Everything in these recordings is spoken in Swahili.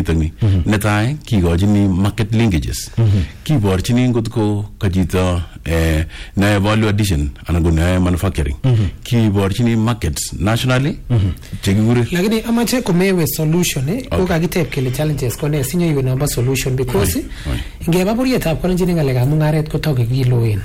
yutok ni. Netai kikochini market linkages. Kiborchini ngotko kachito nae value addition anan ko nae manufacturing. Kiborchini markets nationally chekikure. Lakini amache komewe solution ko kakitep kele challenges ko ne sinyo iwe number solution because ngeba borietab kolenjini ngalekab mungaret ko toke kiloen.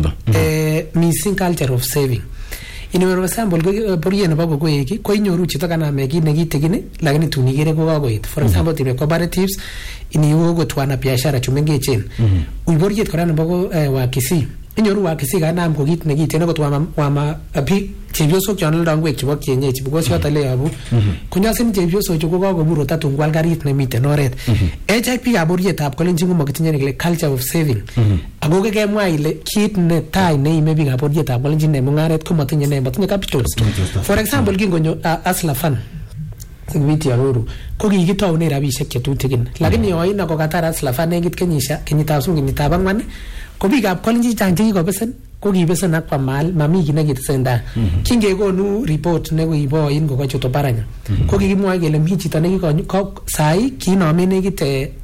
Missing culture of saving. For example, boriet nebo kokoek ko inyoru chito kaname kit nekitigin lakini tun ikere ko kakoit. For example, tibe cooperatives iniwo kotwana biashara chumengechen. Boriet kora nebo wakisi inyoru wakisi kanam ko kit nekiten akot wama biik chepyosok chon aldo ngwek chebo kienyeji because yoto le yabu konyasin chepyosok chu ko kakobur tatun kwal karit nemiten oret. Echek biikab borietab kolenjin komakitinye kele culture of saving. Ako kekemwa ile kit netai neime biikab borietab kolenjin ne mungaret komatinye capital. For example, kingonyo Hustler Fund sikibiti aruru ko kikitaune rabishek chetutikin lakini yoina ko katar Hustler Fund nekit kenyitab 4 ko biikab kolenjin chang chekikobesen ko kibesen ak kwa mal mami kit nekitesenda kingekonu report nekoiboin kokachuto baranya ko kikimwoe kele mi chito nekiko sai kinome nekit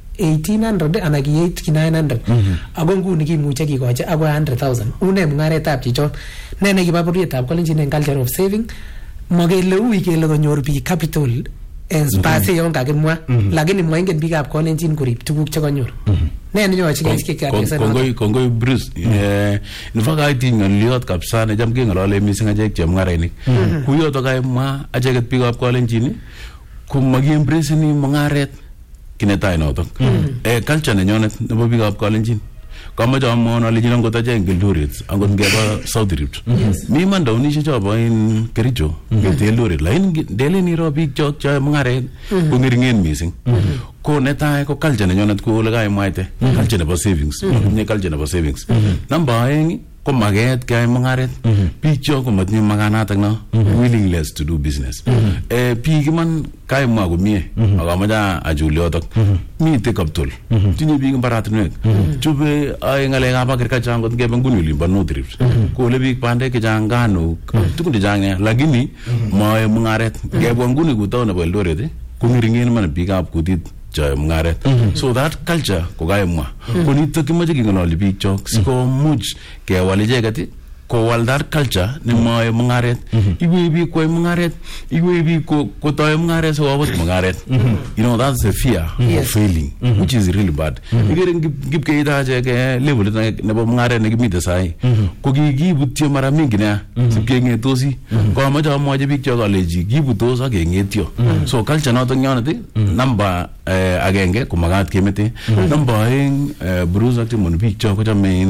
1800 anan ki 900 ako nguni kimuche kikoche akoi 100,000 une mungaretab chichon ne nekiba borietab kolenjin en culture of saving makele ui kele konyor biik capital spase yon kakimwa lakini moingen biikab kolenjin korib tuguk chekanyor ne neyoche kesikekatesen kongoi Bruce nifakaitin ngoliot kabisa ne jam kengolole missing achek chemungarainik kuyoto kaimwa acheket biikab kolenjin komakiembraceni mungaret kinetai notok culture nenyonet nebo biikab kolenjin kamache amwon ale jina ngot achek Eldoret angot ngeba South Rift mi man daunishe chobo in Kericho ngete Eldoret lakini delen iro biik chok choe mungaret ko ngeringen missing ko netai ko culture nenyonet ko ole kaimwaite culture nebo savings matinye culture nebo savings number 2 ko maget kay mungaret biik chok komatinye makanatak no willingness to do business biik man kaimwa komie akamacha achul yotok mite kaptol tinye biik mbaratinwek chube ay ngalekab agriculture ngot ngebe nguni olimbo North Rift ko ole biik bandek chechang ngano tukun chechang lakini mae mungaret ngebwa nguni kutao nebo Eldoret ko ngeringen man biikab kutit choe mungaret so that culture ko kaimwa ko nitok kimache kengololi biik chok sikomuch kewal icheket kowal that culture nemae mungaret iwe biik koe mungaret iwe biik kotoe mungaret sikobot mungaret you know that's the fear of failing which is really bad ikere kipkeita achek levelit nebo mungaret nekimite sai ko kikibutyo mara mingi nea sipkengetosi ko amache amwachi biik chok alechi kibutos ak kengetyo so culture notok nyonet number agenge ko magat kemete number 2 Bruce ak timon biik chok kochame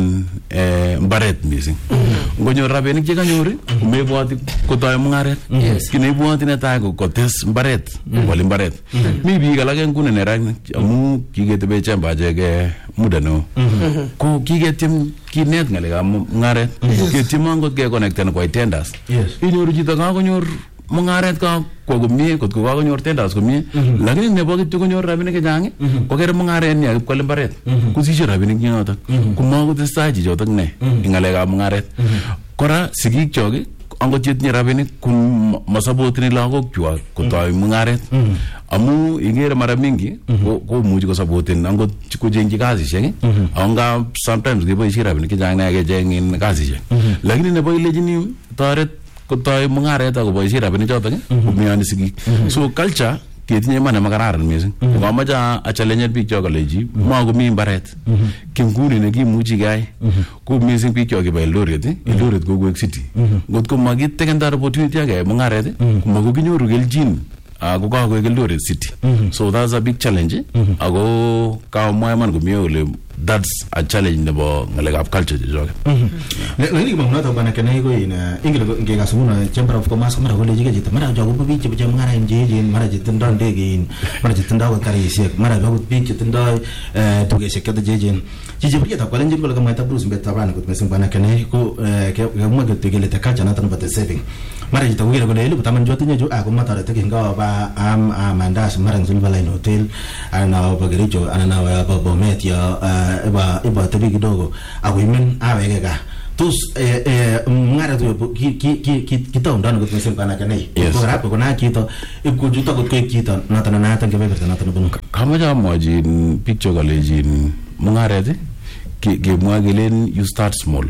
mbaret missing ngonyor rabinik chekanyor komebwati kotoe mungaret kinebwati netai kotes mbaret wali mbaret mi biik alak nguni neranik amu kiketebe chemba achek muda no ko kiketyem kinet ngalekab mungaret ketyem angot keconnecten kwa tenders inyoru chito kakonyor mungaret ka kwa komie kotko kakonyor tenders komie lakini nebo kityo konyor rabinik chechang ko kere mungaret ni akip kwal mbaret kusishe rabinik nyotok kumakotestai chichotok ne ngalekab mungaret kora sigik chok angot chetinye rabinik kumasapotini lagok chwak kotoi mungaret amu ingere mara mingi komuchi kosapoten angot kochengchi kasishek anga sometimes keboishe rabinik chechang nea kecheng kasishek lakini nebo ilechini toret kotoi mungaret akoboishe rabinik chotok komeyoni sigik so culture ketinye imane makararan missing komache achallenge biik chok alechi makomi mbaret kinguni nekimuchi keyai ko missing biik chok kiba Eldoret ko koek city ngotko makiteken opportunity ake mungaret komakokinyoru keljin ako kakoek Eldoret city so that's a big challenge ako kaomwa man komie ole that's a challenge nebo ngalekab culture chok lakini mang'oto bana kenai ko ingile ngekasuna chamber of commerce mara kole jike jita mara jogo biik che mungara njeje mara jitindo ndege mara jitindo ko karisiek mara jogo biik jitindo tugesiek kete jeje jije biik ta kwalen jiko kama ta Bruce mbeta bana ko mesin bana kenai ko kemwa ke tegele ta culture natan but saving mara jita kugere kole ile kutaman jotinye jo ako matara teke ngawa ba mandas mara nzuli bala in hotel ana bagericho ana ba bomet ya iba tabi kidogo awimen awegeka tus mungara tu kita undana ko tumesema kana kanai ko rapo kuna kito ikujuta ko kita natana natan ke beberta natana bunu Kamache amwachin biik chokalejin mungaret kemwa kelen you start small.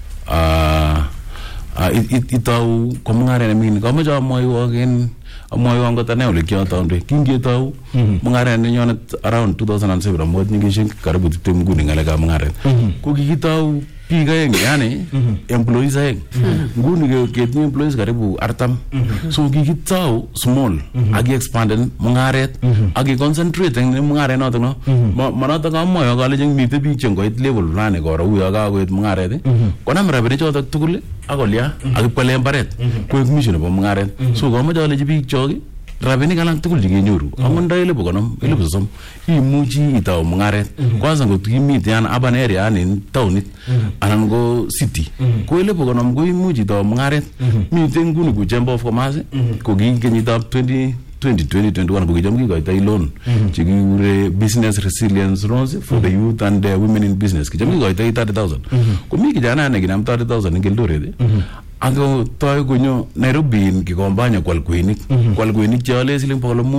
Itau ko mungaret nemingin. Kamache amwaiwon kot ane ole kiataundoi. Kingetau mungaret nenyonet around 2007 amwat nyingishek karibu 20 nguni ngalekab mungaret. Ko kikitau biik aeng, yani employees aeng. Nguni ketinye employees karibu 40. So kikitau small ak expanden mungaret ak concentrate eng mungaret notok no. Manotok amwoe kale mite biik chengoit level fulani koro uyo kakoit mungaret konam rabinik chotok tugul ak kolya ak ipkwale mbaret koek mission nebo mungaret. So komoche alechi biik chok rabinik alak tugul chekenyoru angot nda 50,000 30,000 imuchi itau mungaret. Kwanza ngot kimite yan urban area yani townit anan ko city ko 50,000 ko imuchi itau mungaret. Mite nguni ku Chamber of Commerce ko kinkenyitab 2021 ko kicham kikoitoi loan chekikure business resilience loans for the youth and women in business. Kicham kikoitoi 30,000. Ko mi kijana nekinam 30,000 eng Eldoret ako toy konyo Nairobi kikombanya kwal kwenik cheole siling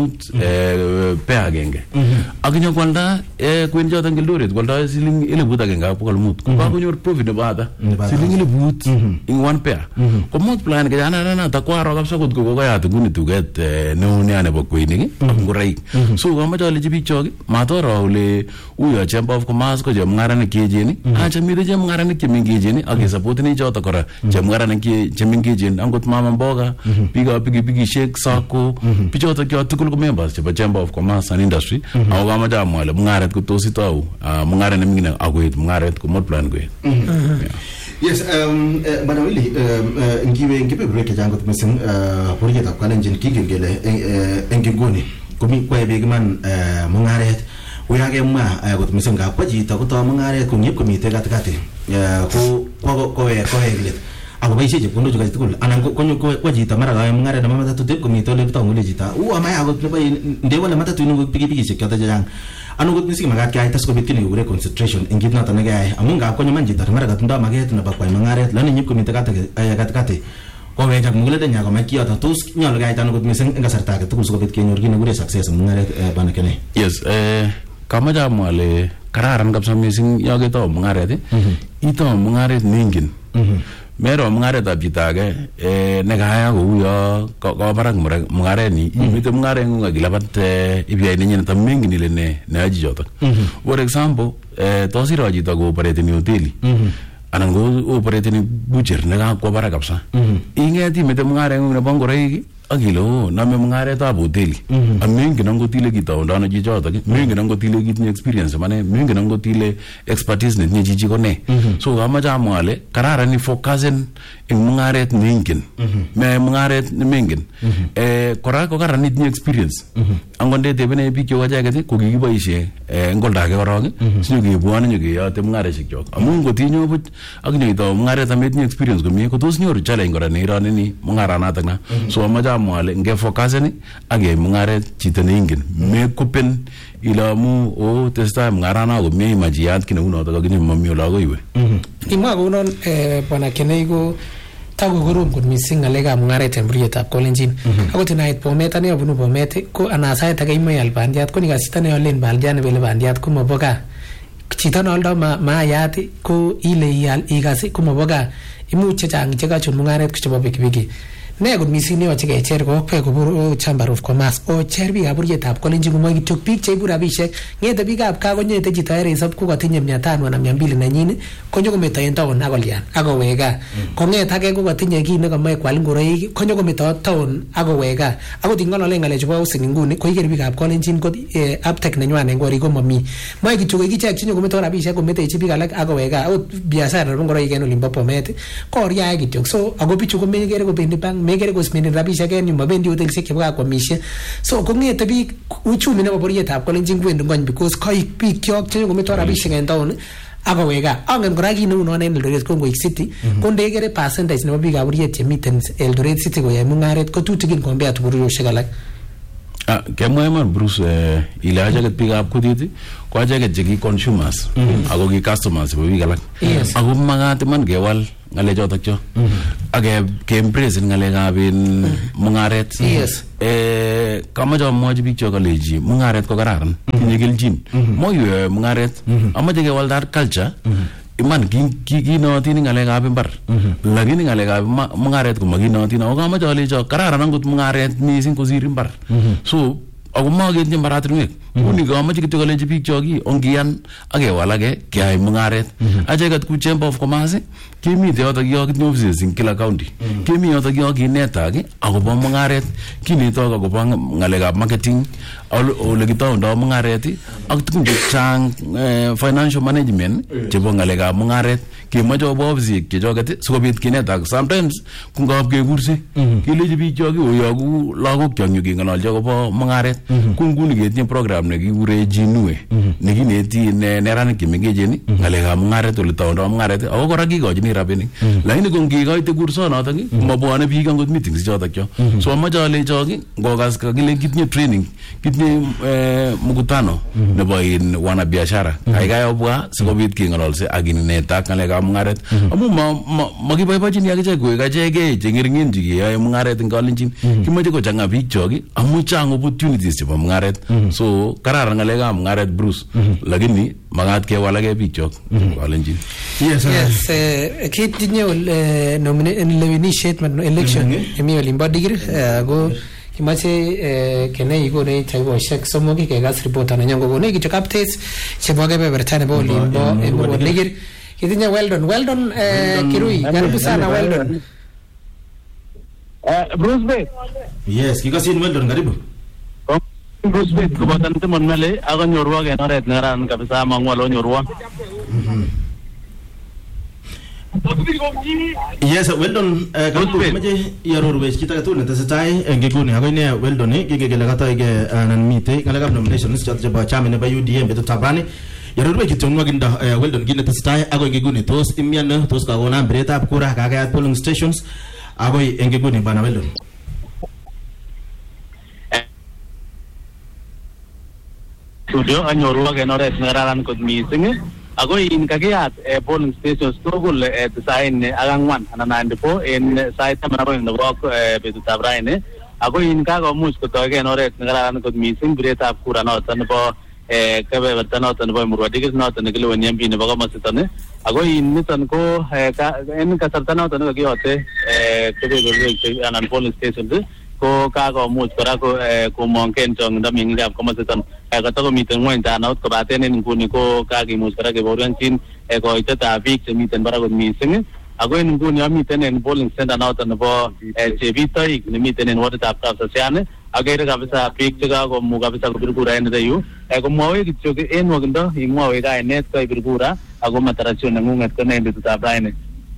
500 pe agenge ak nyo kwalda kwenik choton Eldoret kwalda siling 1,500 ko kakonyor profit nebo ata siling 1,000 in one pair. Ko mot plan kijana na takwaro kabisa kot ko koyat nguni tuget neo ne nebo kwenik ak ngoroik. So komoche alechi biik chok matoro ole uyo Chamber of Commerce ko chemungaranik cheechen acha mite chemungaranik chemengechen ak kesupporteni chotok kora chemungaranik chemengechen angot mama mboga biikab pikipikishek sako bichotok cho tugul ko members chebo Chamber of Commerce and Industry. Ako kamache amwa ale mungaret ko tos itau mungaret nemingine akoet mungaret ko mod plan koet. Yes, Bwana Willy, ngibe break chechang kot missing borietab kalenjin kingen kele eng nguni komi kwae biik man mungaret uyakemwa kot missing ngap kwa chito kotoi mungaret konyep komite katikati ko kowelet ako boisie chepkondok chukai tugul anan konyo kwa chito mara kae mungaret nebo matatu tep komite ole tau ngule chito amaya akot nebo ndewale matatu ino pikipikishek choto chechang ano kot missing makat keyai tas kobit kile kure concentration eng kit noto nekeyai amun ngap konyo man chito mara katindoi maket nebo kwai mungaret lani nyip komite katikati kowechak muguledenyo komach kiyoto tos nyolu keyai ano kot missing eng kasarta age tugul sikobit kenyor kit nekure success eng mungaret Bwana Kenei. Yes, kamache amwa ale kararan kabisa missing yo ketau mungaret itau mungaret neingen. Mero mungaretab chito age nekaya kouyo kawo barak mungaretni imite mungaret ngung akilabat ibiyai nenyin tamengen ile ne aji chotok. For example tos iro chito koopereteni hoteli anan ko opereteni butcher nekakwo barak kabisa inget imite mungaret ngung nebo ngoroik akilo name mungaretab hoteli amengen angot ile kitaundo ano chichotok mengen angot ile kitinye experience mane mengen angot ile expertise netinye chichi ko ne. So kamache amwa ale kararan ifocusen eng mungaret neingen me mungaret nemengen. Kora ko kararan itinye experience angot ndetebene biik chok acheket ko kikiboisie eng oldo age korok sinyokebwone nyokeyote mungareshek chok amu ngot inyo buch ak nyoitau mungaret ametinye experience komie ko tos nyoru challenge kora neironeni mungaranatak na. So amache amwa ale ngefocusen ak mungaret chito neingen mekupen ile amu testai mungarana komie imachiyat kine unotok akinye mami ole akoi iwe. Imwa kounon Bwana Kenei ko taku korom kot missing ngalekab mungaret en borietab Kalenjin. Akot inait Bomet ane abunu Bomet ko anasait age imoe ial bandiat ko nikasita neolen bandiat nebele bandiat ko mobo gaa. Chito neoldoi maayat ko ile ial ikas ko mobo gaa. Imuch chechang chekachun mungaret ko chebo pikipiki. Ne kot missing neyoche kecher kokwek kobur Chamber of Commerce ocher biikab borietab Kalenjin komoe kityo biik cheibu rabisiek ngete biikab gaa konyete chito resop ko katinye 500 anan 200 nenyin konyo kometo en town akolian akowek gaa konget age ko katinye kit nekomoe kwal ngoroik konyo kometo town akowek gaa akot ingolole ngalechu bo housing nguni ko iker biikab Kalenjin ko uptake nenywan en korik komomi moe kityo koikichek chenyo kometo rabisiek kometechi biik alak akowek gaa akot biashara nebo ngoroik en olimbo Bomet koryae kityo. So ako bichu komekere kobendi bank mekere kosmeni rabisiek en yu mabendi hotelisiek chebo kakwomisie. So kongete biik uchumi nebo borietab Kalenjin kwendi ngony because koik biik kyok chenyo kometo rabisiek en town akoweka angen kora kit neunon en Eldoret ko ngoik city ko ndekere percentage nebo biikab boriet chemiten Eldoret city koyoe mungaret ko tutikin compared to bororiosiek alak. Kemwa iman Bruce ile acheket biikab kutit ko acheket cheki consumers ako ki customers chebo biik alak ako makat iman kewal ngalechotok cho ak ke-embrace ngalekab mungaret. Yes. Kamache amwochi biik cho kalechi mungaret ko kararan, tinye kelchin. Moyo mungaret, amache kewalda culture. Iman kinootin ngalekab imbar, lakini ngalekab mungaret ko makinootin. Ako kamache alecho kararan angot mungaret mising kosir imbar. So ako maketinye mbaratinwek. Uni kamache kityo kalechi biik choki ongiyan ak kewalake keyai mungaret. Acheget ku Chamber of Commerce kemite yotok yo kitinye offices in kila county. Kemi yotok yo kinetak akobo mungaret, kinetok akobo ngalekab marketing, ole kitaundo mungaret ak tukun chechang financial management chebo ngalekab mungaret. Kemoche obo offices chechoket sikobit kinetak. Sometimes kungab kekurse kelechi biik choki oyoku lagok chok nyu keng'ololchi akobo mungaret. Ku nguni ketinye program nekikure Jinue nekineti neranik chemengechen ngalekab mungaret, ole taundo mungaret, ako kora kikochini rabinik. Lakini ko ngikoite kursonotok mabwone biik angot meetings chotok cho. So amache alechoki ngokas kakile kitinye training, kitinye mkutano nebo wanabiashara, kaikai obwa sikobit keng'ololse ak kinetak ngalekab mungaret. Amu makiboibochini akichek koek achekei cheng'ering'en chekeyoe mungaret eng Kalenjin. Kimache kochang'a biik choki amu chang opportunities chebo mungaret. So kararan ngalekab mungaret Bruce, lakini makat kewalake biik chok Kalenjin. Yes, kitinye lewenisiet election emi olimbo Digiri ako kimache kenai ikone chaibosiek somok kekas report anan kokone kityo updates chebo kebeberta nebo olimbo Digiri. Kitinye Weldon Kirui, karibu sana Weldon. Bruce Bay. Yes, kikasin Weldon, karibu. Bruce Bay kubatan timon mele ako nyorwa en oret neraran kabisa mangwalo nyorwa. Yes, Weldon, karibu mache yarorwech kit age tugul netesetai eng nguni ako ine Weldon kikekele katoige anan mitei ngalekab nominations choto chebo chama nebo UDA betutab rani. Yarorwech kityo nwakindo Weldon kit netesetai ako eng nguni tos imiano, tos kakona biretab kura, kakayat polling stations akoi eng nguni bana Weldon. Studio anyorwa en oret neraran kot mising ako in kakiyat polling stations tugul design ak angwan anan 94 en sait 12 nebo betutab raini ako in kakomuch kotoige en oret neraran kot mising biretab kura noton nebo kebeberta noton nebo Emurua Dikir noton nekileweni MP nebo komositon ako in niton ko en kasarta noton nekakiyote kebeberwek anan polling stations ko kakomuch kora komong'en chong'indo meng'ikab komositon katakomiten ng'weny turnout kobaten en nguni ko kakimuch kora kebaorionjin koitetab biik chemiten barak kot mising ako en nguni amiten en polling center noton nebo Chebitoik nemiten en waditab Kapsasian akere kabisa biik chekakomuch kabisa kopir kura en ireyu komwowech kityo en nwokindo imwowech kainet koibir kura ako matarajio neng'ung'et ko ne en betutab raini.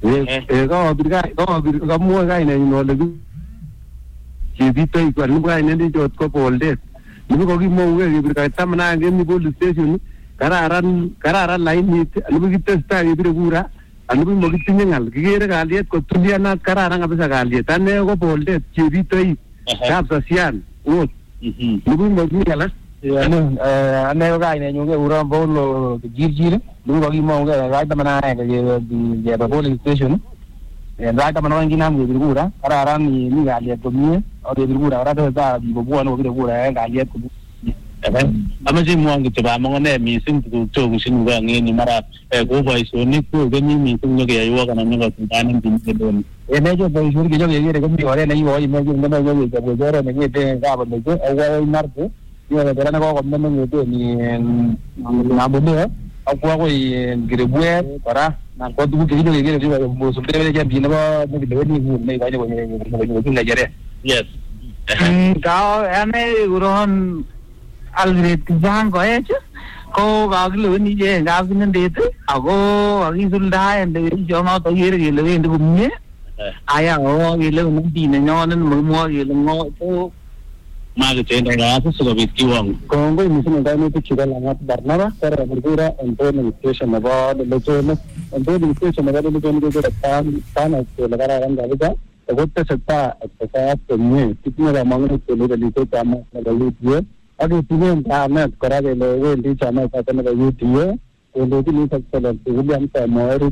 Kamwoe kainenyin ole Chebitoik kwa nibu kainet jot ko Boldet nibu kokimwouge kebir kait 11 kemi police station kararan lainit nibu kitestai kebire kura nibu mokitinye ng'al kikere kalyet kotulianat kararan kabisa kalyet ane ko Boldet Chebitoik Kapsasian ot nibu mokitinye ng'al ane ko kainenyun kekuron Paulo Kijirjir nibu kokimwouge kait 11 kebe polling station en sait 12 kinam kebir kura kararan mi kalyet komie ak kebir kura kora tesetai biik kobwone kobire kura en kalyet komie. Amache imwowon kityo bamong'one mising tuguk chokushin kang'eni mara kou boisionik kokeni mising nyokeyoiwok anan nyokosuldaenen biik Emecho boisionik chekekere komi oret nekikoi emecho nemoche kechobwech oret neng'eten Kaboleche akoi Marte kora nekokomee neng'eten Nambole akwo akoi Kiribwet kora nan ko tuguk chekikere kosuldaen champion nebo nekileweni nguni neikoini konyokochut ng'echeret. Yes. Kao ane kekuron Alfred Kijang Koech ko kakilewen ichek kapkinendet ako kakisuldaen lewenishionoto kere kele wendi komie aya oo kelewen MP nenyonet makimwoe kele ng'o ko makitendai kasi sikobit kiwong. Kongoi mising en kainutik chebo Lang'at Barnaba korobir kura en polling station nebo Lelechone. En polling station nebo Lelechone kekere turnout kele kararan kabisa ako tesetai exercise komie. Kitinye kamang'unet kele kelitei chamet nebo UDA ak kitinye chamet kora kele wendi chamet noton nebo UDA kondochin His Excellency William Samoei Ruto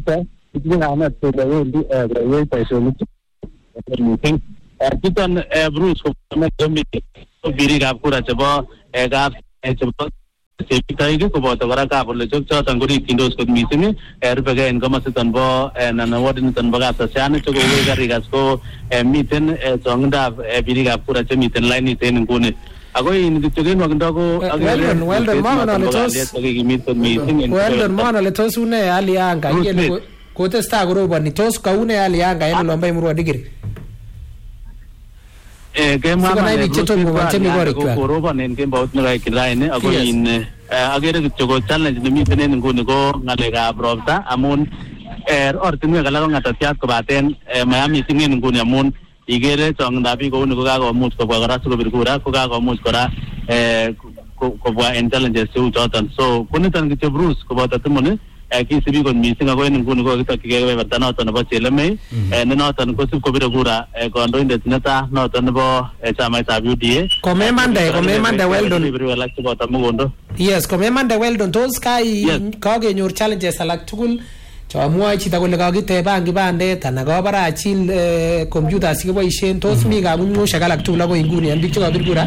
kamet kole wendi koyai boisionik meeting kiton Bruce kometomit birikab kura chebo kap chebo sepitaik koboto kora kabolechok choton korikchindos kot missing rubegei en komositon bo nanawodiniton bo Kapsasian chekowei karikas ko miten chongindab birikab kura chemiten lainit en nguni ako in kityo kenwakindo ko Weldon Monole tos une hali ya anga ingele kotesta koroboni tos kaune hali ya anga en olombo Emurua Dikirr korobon en kembout nekaikyin raini ako in agere kityo ko challenge nemiten en nguni ko ng'alekab ropta amun ortinwek alak ko ng'atatiat kobaten maya missing en nguni amun igere chongindab biik kouni ko kakomuch kobwa kora sikobir kura ko kakomuch kora kobwa en challenges cheu choton so koniton kityo Bruce koboto Timon kisibi kot missing ako en nguni ko kitokchigei kebeberta noton nebo Chelemei ne noton ko sib kobire kura kandoindet neta noton nebo chamaitab UDA komemande Weldon alak cheboto Mugondo yes komemande Weldon tos kakenyor challenges alak tugul chamwoe chito kole kakiteban kibandet anan kabara achil computer sikiboisien tos mi kamung'usiek alak tugul akoi nguni en biik chekabir kura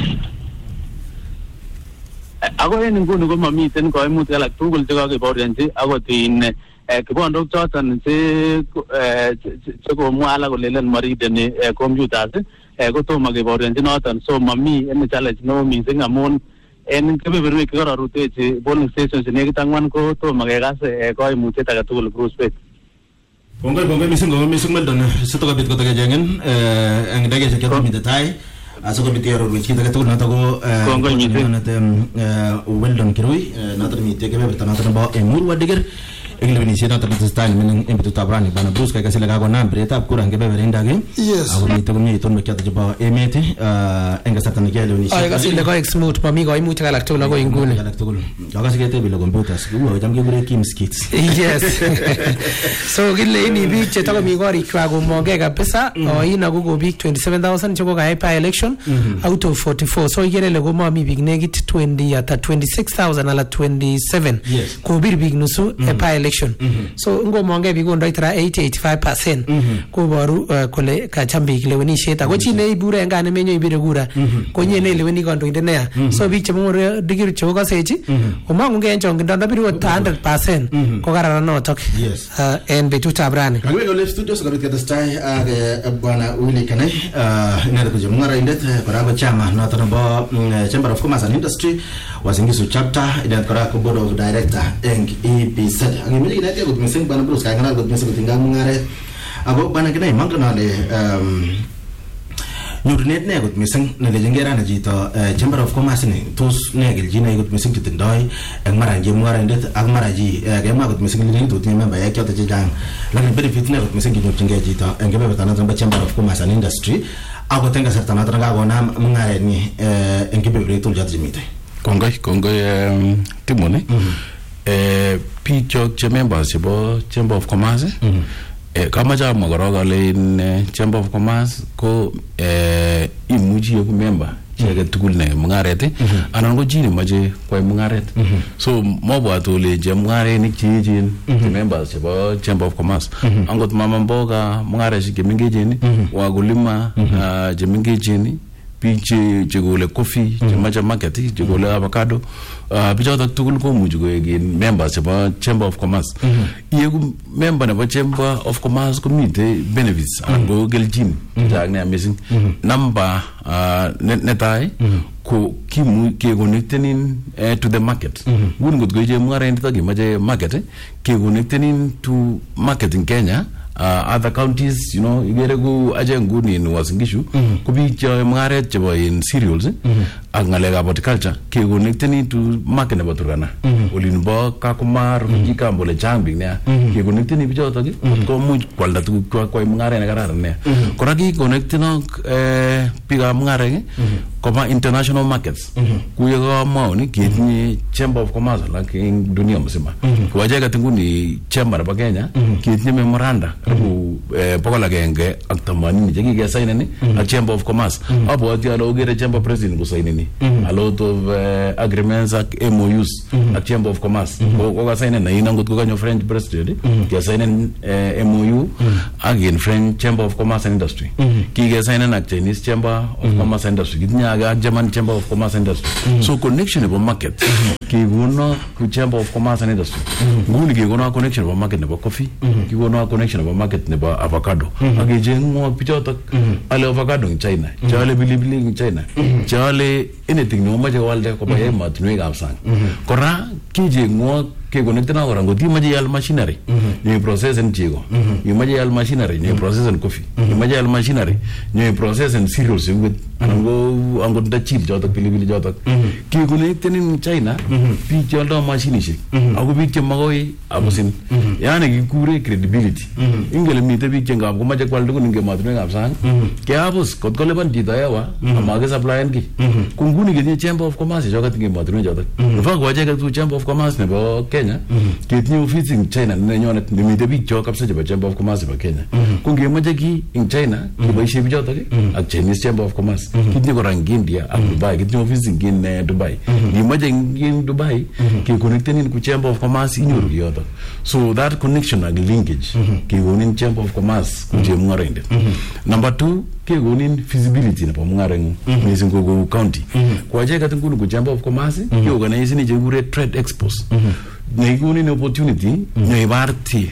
ako en nguni ko mamiten koimutik alak tugul chekakebaorionji akot in kibondok choton chekomwa alak kolelen marideni computers kotomo kebaorionji noton so mami any challenge neo missing amun en kebeberwek chekararutechi polling stations nekit 4 ko tomo kekas koimutiet age tugul Bruce Bett. Kongoi missing Weldon sitokobit kotakecheng'en eng dakikaisiek chetomite tai asikobit iarorwech kit age tugul noto ko kongoi missing Weldon Kirui noto mitei kebeberta noto nebo Emurua Dikirr eng lewenisiet noto netesetai en betutab rani bana Bruce kai kasile kakonam biretab kura eng kebeberindagi ako mitei komie itonwek choto chebo emet eng kasarta nekiyoe lewenisiet kasile koek smooth mami koimutik alak tugul akoi nguni akase ketebe ile computers kuo cham kekure kimskits yes so kile ini biik chetakomi korikwak komongei kabisa oin ako biik 27000 chekokayai by election out of 44 so ikere ile komami biik nekit 26000 ala 27 kobir biik nusu by election so ngomongei biik kondoi tara 80-85% koboru kole kacham biik lewenisiet ako chi neibure en gaa nemenyo ibire kura konye neleweni kandoindet neya so biik chebo Emurua Dikirr chekokasechi omong'ungei en chong'indo ndabiru 100% ko kararan notok en betutab rani kakiwek ole studio sikobit ketestai ak bwana Willy Kanai inendet ko chemung'araindet kora ko chama noto nebo Chamber of Commerce and Industry Uasin Gishu chapter inendet kora ko board of director eng EPZ angemeche kinetia kot missing bwana Bruce kang'alal kot missing kotinygei ak mung'aret ako bwana Kanai mangen ale nyorunet ne kot missing nelechingei rani chito Chamber of Commerce ni tos ne keljinoik kot missing chetindoi eng mara chemung'araindet ak mara chi kemwa kot missing ile tutinye membaek choto chechang lakini benefit ne kot missing kenyorchingei chito eng kebeberta noto nebo Chamber of Commerce and Industry akot eng kasarta noto nekakonam mung'arenyi eng kebeberwek tugul choto chemitei kongoi Timon biik chok che members chebo Chamber of Commerce kamache amwa korok ale in Chamber of Commerce ko imuchi yeku member chi age tugul ne mung'aret anan ko chi nemoche kwai mung'aret so mobwat ole chemung'arenik che echen che members chebo Chamber of Commerce angot mama mboga mung'areshek chemengechen wakulima chemengechen biik chekole coffee chemache market chekole avocado bichotok tugul komuchi koek members chebo Chamber of Commerce yeku member nebo Chamber of Commerce komitei benefits anan ko keljin chechang nea missing number netai ko kekonektenin to the market nguni ngot ko chemung'araindet akimache market kekonektenin to market in Kenya other counties igere ku aje nguni in Uasin Gishu ko biik che mung'aret chebo in cereals ak ng'alekab horticulture kekonekteni to market nebo Turkana olin bo Kakumar Kikambole chang biik nea kekonekteni bichotok ko much kwalda tuguk kwai mung'aret ne kararan nea kora kikonekteni biikab mung'arek koba international markets kuya ga maoni kitinye chamber of commerce like in dunia mzima kwa jaga tunguni chamber ba Kenya kitinye memoranda ku pokola genge ak 80 je ki sign ni a chamber of commerce abo ati alo gere chamber president ko sign ni a lot of agreements ak MOUs ak chamber of commerce ko ga sign na ina ngot ko ganyo French president ki sign MOU again French chamber of commerce and industry ki ga sign na Chinese chamber of commerce and industry kitinye aga German chamber of commerce and industry so connection about market ki gono ku chamber of commerce and industry nguni ki gono connection about market nebo coffee ki gono connection about market nebo avocado age je ngo pichota ale avocado in China jale bilibili in China jale anything no maje walde ko baye matnwe gamsang kora ki je ngo ke connect na ora ngoti maje yal machinery ni process en jigo ni maje yal machinery ni process en coffee ni maje yal machinery ni process en cereals with ango da chip jota bilibili jota ki connect in China pi joldo machine shi ago bi ke magoy abusin yani ki kure credibility ingele mi te bi ke ngam ko maje kwal dugo ninge matnwe gamsang ke abus kot ko leban di dayawa amage supply en ki kunguni ke chamber of commerce joga tinge matnwe jota fa ko jaga tu chamber of commerce ne bo Kenya kitinye office in China ne nyone mi te bi jo kapsa je chamber of commerce ba Kenya kunge maje ki in China ki ba shi bi jota ke ak Chinese chamber of commerce kitinye ko rangi India ak Dubai kitinye office in Dubai ni maje in Dubai ki connected in ku chamber of commerce in Europe so that connection and linkage ki wonin chamber of commerce ku je mngarende number 2 ke wonin feasibility na pomngareng mezi ngogo county kwa je katungulu ku chamber of commerce ki organize ni je gure trade expos ne wonin opportunity ne barti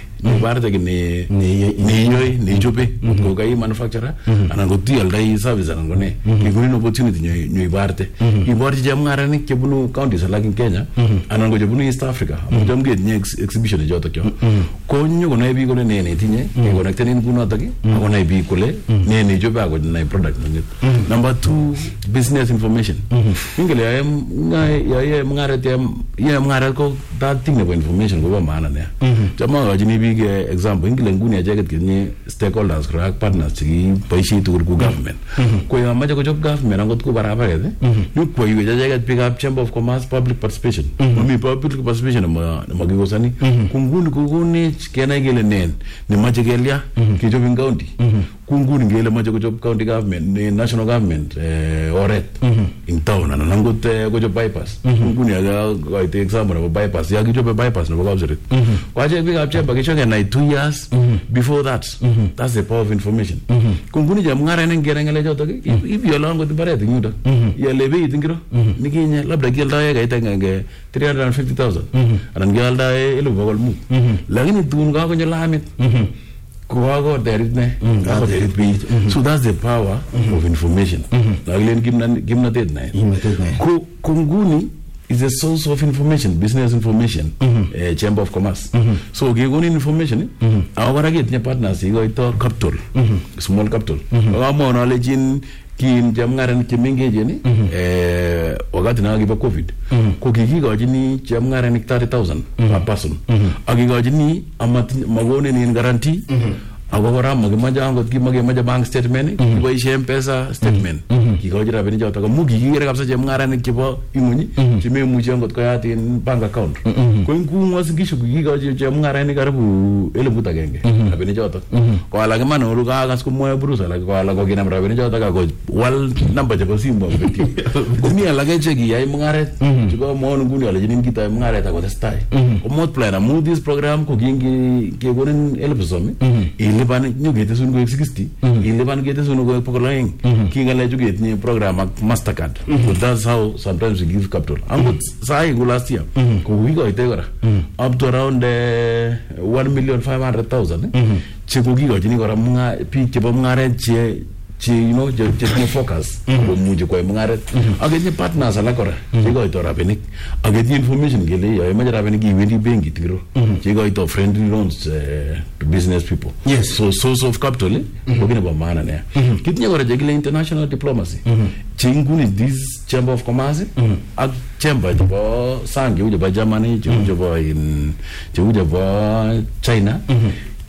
ne jobe ko gai manufacturer anango tial dai service anango ne ki wonin opportunity ne barte ki borti jam ngarani ke bunu county like in Kenya anango je bunu East Africa jam ge ne exhibition joto kyo ko nyugo na bi ko ne tinye ke connected in bunu ataki ko na bi ko le ne jobe ago na product number 2 business information ingele ya mngare te ya mngare ko that thing about information go ba maana ne jama ga jini bi ge example ingile nguni ya jacket kinye stakeholders crack partners chi paishi to go government ko ya maja ko job government angot ko barabara de yu ko yu ja jacket pick up chamber of commerce public participation mi public participation ma gigosani kunguni kena gele nen ne maja gelia ki job in county kunguni ngele maja ko job county government ne national government oret in town ana nangot ko job bypass kunguni ya ko ite example of bypass ya ki job bypass no gawzere kwa je pick up chamber ke na 2 years before that that's the power of information kunguni jam ngara ne ngere ngale joto if you long with bare tinguda ya lebe itingiro nikinya labda gelda ya gaita nge 350,000 anan gelda elu bogol mu lakini tun ga ko nyalamit ko there is ne so that's the power of information laglen gimna ted na ko kunguni is a source of information, business information, chamber of commerce. So we go information. Our get partners, you go capital, small capital. Our more knowledge in kin jamngaran kiminge jeni wakati na giba covid ko kiki ga jini jamngaran 30,000 per person agi ga jini amati magone ni guarantee agora magmaja angot ki magmaja bank statement ki boy pesa statement ki ko jira beni jota ko mugi gira kapsa je mngarane ki bo imuni ti me muji angot ko yati bank account ko ngu ngos gisho ki ga je mngarane karabu ele buta genge beni jota ko ala ga mano ru ga gas ko moya brusa la ko ala ko gina bra beni jota ga ko wal number je ko simbo beti ni ala ga je gi ay mngare ti ko mo ngu ala jinin kita mngare ta ko stai ko mod plan mu this program ko gingi ke gonen ele busomi Liban ñu gëté suñu go 60 Liban gëté suñu go programming ki nga lay jogé ni programme ak Mastercard so that's how sometimes we give capital and say go last year ko we go ite gora up to around 1,500,000 ci ko gi go ni gora nga pi ci ba nga re ci you know just focus ko muje ko mangare ageni partners ala kora ci go to rabenik ageni information gele ya ma rabenik gi wendi bengi tiro ci go to friendly loans to business people yes so source of capital ko gina ba mana ne kitnya gora jegile international diplomacy ci nguni this chamber of commerce ak chamber ba sangi uje ba Germany ci uje ba China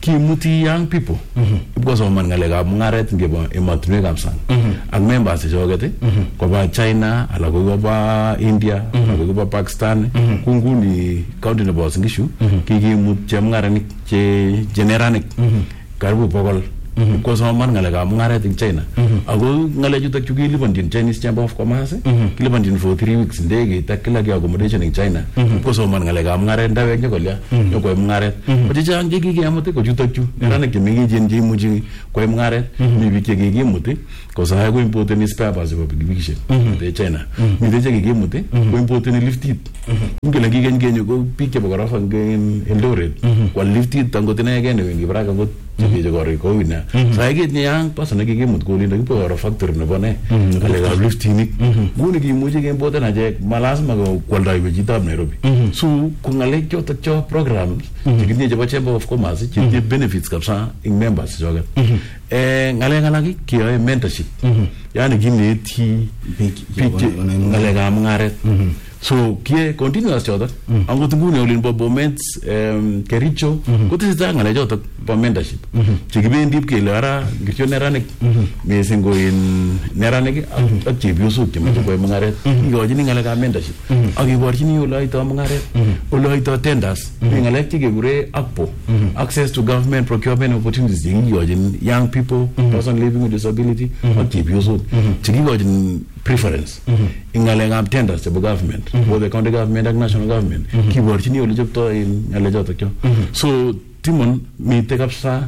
kimuti young people ipkosoman ngalekab mungaret ngebo emotinwekab sang ak members choget koba China ala koba India ala koba Pakistan kunguni county nebo Singishu kikimut chemungaranik che generanik karibu 100 ipkosoman ngalekab mungaret ing China ako ngalechutok chu kilipanjin Chinese Chamber of Commerce kilipanjin for 3 weeks ndege ta kila ki accommodation ing China ipkosoman ngalekab mungaret ndawek nyokolya nyokoy mungaret kochechang chekikemut ko chutok chu neranik chemengechen cheimuchi koy mungaret mi biik chekikimuti kosae ko importeni spare parts chebo pikipikishek te China mite chekikimut ko importeni liftit ngele kikeny kenyo ko biik chebo korofa ing Eldoret kwal liftit angot inegei newendi barak angot chekeche korik kou ina saiket nyang person nekikimut kolindo kipo koro factory nebo ne ngalekab liftinik nguni kimuchi keimporten achek malasima kwoldoiwe chitab Nairobi so ko ngalek chotok cho programs chekitinye chebo Chamber of Commerce chetinye benefits kabisa ing members choket ngalek alak keyoe mentorship yani kineti biik ngalekab mungaret so kie continuous chotok angot nguni olin bo Bomet Kericho kotesetai ngale chotok bo mentorship chekibendi kele ara ngircho neranik mising ko in neranik ak chepyosok chemoche koyai mungaret ikochin ngalekab mentorship ak iborchini ole oitoi mungaret ole oitoi tenders ngalek chekekure ACPO access to government procurement opportunities chekikochin young people person living with disability ak chepyosok chekikochin preference in ngalekab tenders chebo government both the county government and national government kiborchini ole choptoi ngale chotok cho so Timon mite kabisa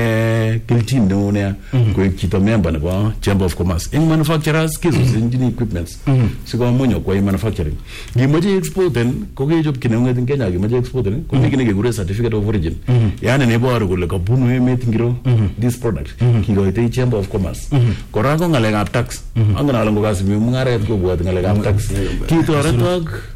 kelchin neo nea koek chito member nebo Chamber of Commerce ing manufacturers kesusinjin equipments sikomunyo kwa manufacturing ngimoche exporten ko kechop kinenget ing Kenya ngimoche exporten ko mi kine kekure certificate of origin yani neboru kole kabunu emet ngiro this product kikoitoi Chamber of Commerce kora ko ngalekab tax angana ngo kasimi mungaret ko bwat ngalekab tax kitoretok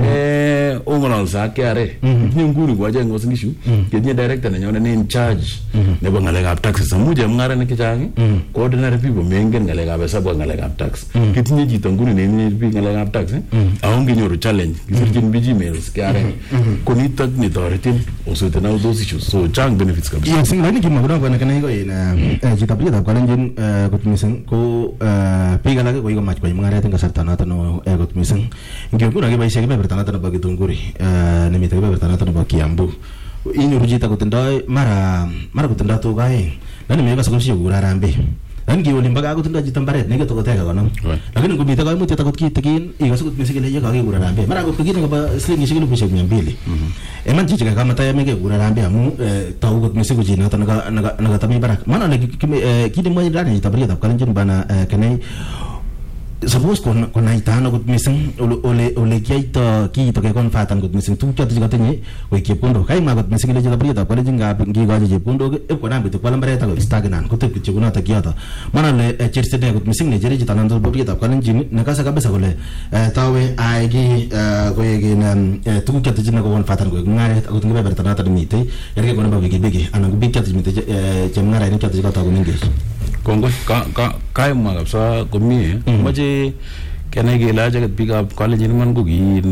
ongolal sa KRA tinye nguni kwa jengo Singishu ketinye director nenyone ne in charge nebo ngalekab taxes amuje mungarenik chechang ordinary people mengen ngalekab hesabu ngalekab tax ketinye chito nguni ne biik ngalekab tax aongenyoru challenge kisirchin Gmails KRA konitok nitoretin osuten out those issues so chang benefits kabisa yes ngani kimagura kwa kanai ko in chito bitab kalenjin kot mising ko biik alak ko mach koy mungaret eng kasarta noto no kot mising ngekura kiboisie kebeberta nebo Githunguri nemite kebeberta nebo Kiambu inyoru chito kotindoi mara kotindoi tuga aeng lakini mekase koshie kura Harambee lakini kiwoli mpaka kotindoi chito mbaret neketokoteka konom lakini ngomite koimutiet akot kitikin ikase kot mising ile yekakekura Harambee mara kot kit nekobo silingishek 200,000 eman chichi kakamataye kekura Harambee amu tau kot mising ko chi noto nakatami barak maana ole kit nemwoe rani chito bariyetab Kalenjin bana kenai suppose konaitano kot mising ole kiaito kiito ke konfatan kot mising tuguk choto chekatinye koik chepkondok kaimwa kot mising ile chito bariyetab Kalenjin ngap ngikochi chepkondok ipkonam kityo kwal mbaret ako stagnan kotep kityo kunoto kiyoto maana le chersine kot mising ne jeri chito nanto bariyetab Kalenjin nekase kabisa kole tawe aiki koekin tuguk choto chine konfatan koik mungaret akot ngebeberta noto nemite yerke kono ba bigi anan ko biik choto chemite chemungaraini choto chekatoku mengech kongoi kaimwa kabisa komie moche kenai kele acheket biikab Kalenjin iman ko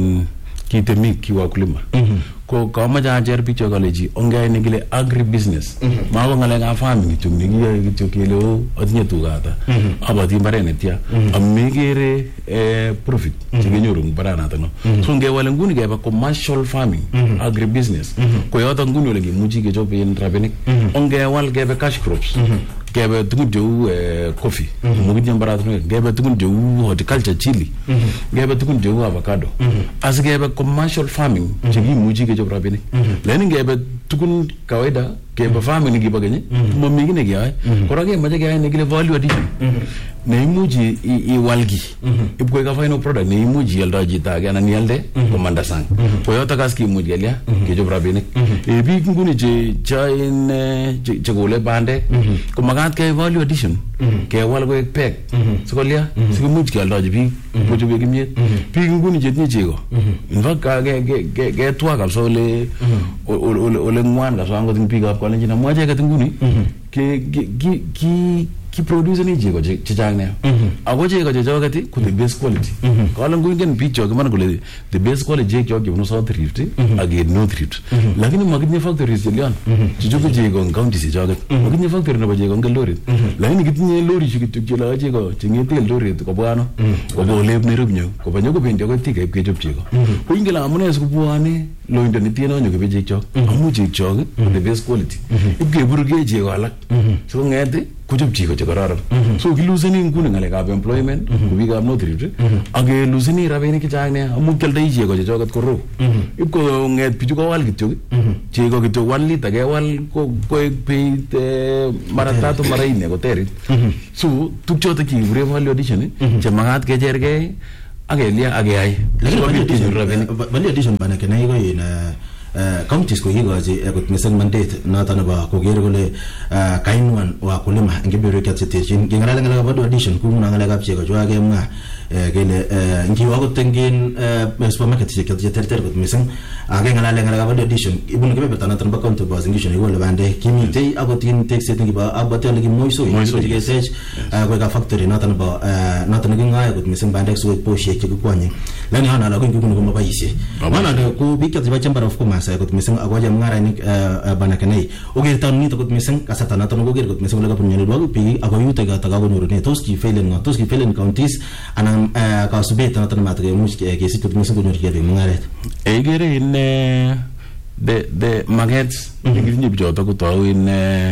kitemik ki wakulima ko kamache acher biik cho kalechi ongea nekile agri business mako ngalekab farming kityo nekiyoe kityo kele atinye tuga ata abati mbaret netya amekere profit chekenyoru mbaranato no so ngewale nguni keba commercial farming agri business ko yoto nguni ole kimuchi kechoben rabinik ongewal kebe cash crops kebe tugun cheu coffee mukitye mbaratunwek kebe tugun cheu horticulture chili kebe tugun cheu avocado asikebe commercial farming chekimuchi kechop rabinik lakini ngebe tugun kawaida kebe farming kibo kenye mami kii nekeyoe kora kemoche keyai nekile value addition neimuchi iwalki ipkoik ka final product neimuchi ialdo chito age anan ialde komanda sang koyoto kas kimuch kelya kechop rabinik biik nguni chekole bandek komakat keyai value addition kewal koek pek sikolya sikimuch kealdochi biik kochobe kimyet biik nguni chetinye chego in fact ketwa kabisa ole ngwan kabisa angot ing biikab Kalenjin amwa icheket nguni ki produce ni chego chechang ne ako chego chechoket ko the best quality kala ngingen biik chok man kole the best quality chego kibunu South Rift ak North Rift lakini makitinye factories chelion chichuko chego county chechoket makitinye factory nebo chego en Eldoret lakini kitinye lorishek kityo chelo chego chengete Eldoret kobwano koba olep Nairobi nyo koba nyokobendi akoi Thika kechop chego ko ingele amune sikobwone loindo netieno nyokobe chego amu chego the best quality ibkeburge chego alak so ngete kuchop chego chekororon so kiluseni nguni ngalekab employment ko biikab North Rift ak keluseni rabinik chechang nea amu kioldoi chego chechoket koroo ipko nget bichu kowal kityo chego kityo 1 liter kewal koek beit mara 3 mara 4 koterit so tukchoto kikure value addition chemakat kechergei ak kelia ak keyai value addition bana kenai ko in counties ko hikochi kot mising mandate noton nebo koker kole kainuan wakulima ngeberu kyatsetechin kingalale ngalekab value addition kumuna ngalekab chego chwa kemwa kele ngiwa kotengin supermarket cheterter kot mising akengalale ngalekab value addition ibunu kebeberta noton nebo county bo zingisho ikole bande kimitei akot in tekset ngiba abate ole kimoisoi kesech koeka factory noton nebo noton kingae kot mising bandek so poshek chekikwanye lani hana la ngibunu ko mabaishe mana ko biik chebo chamber of commerce kot mising akoje mngarainik bana kenai ogerta nito kot mising kasata noton koger kot mising ole kapunyo lwa biik akoyute gata kagonyoru ne tos ki failen counties anan kasubet noton matke much kesich kot mising konyor kebe mngaret egere in the markets ngitinye bichoto kotau in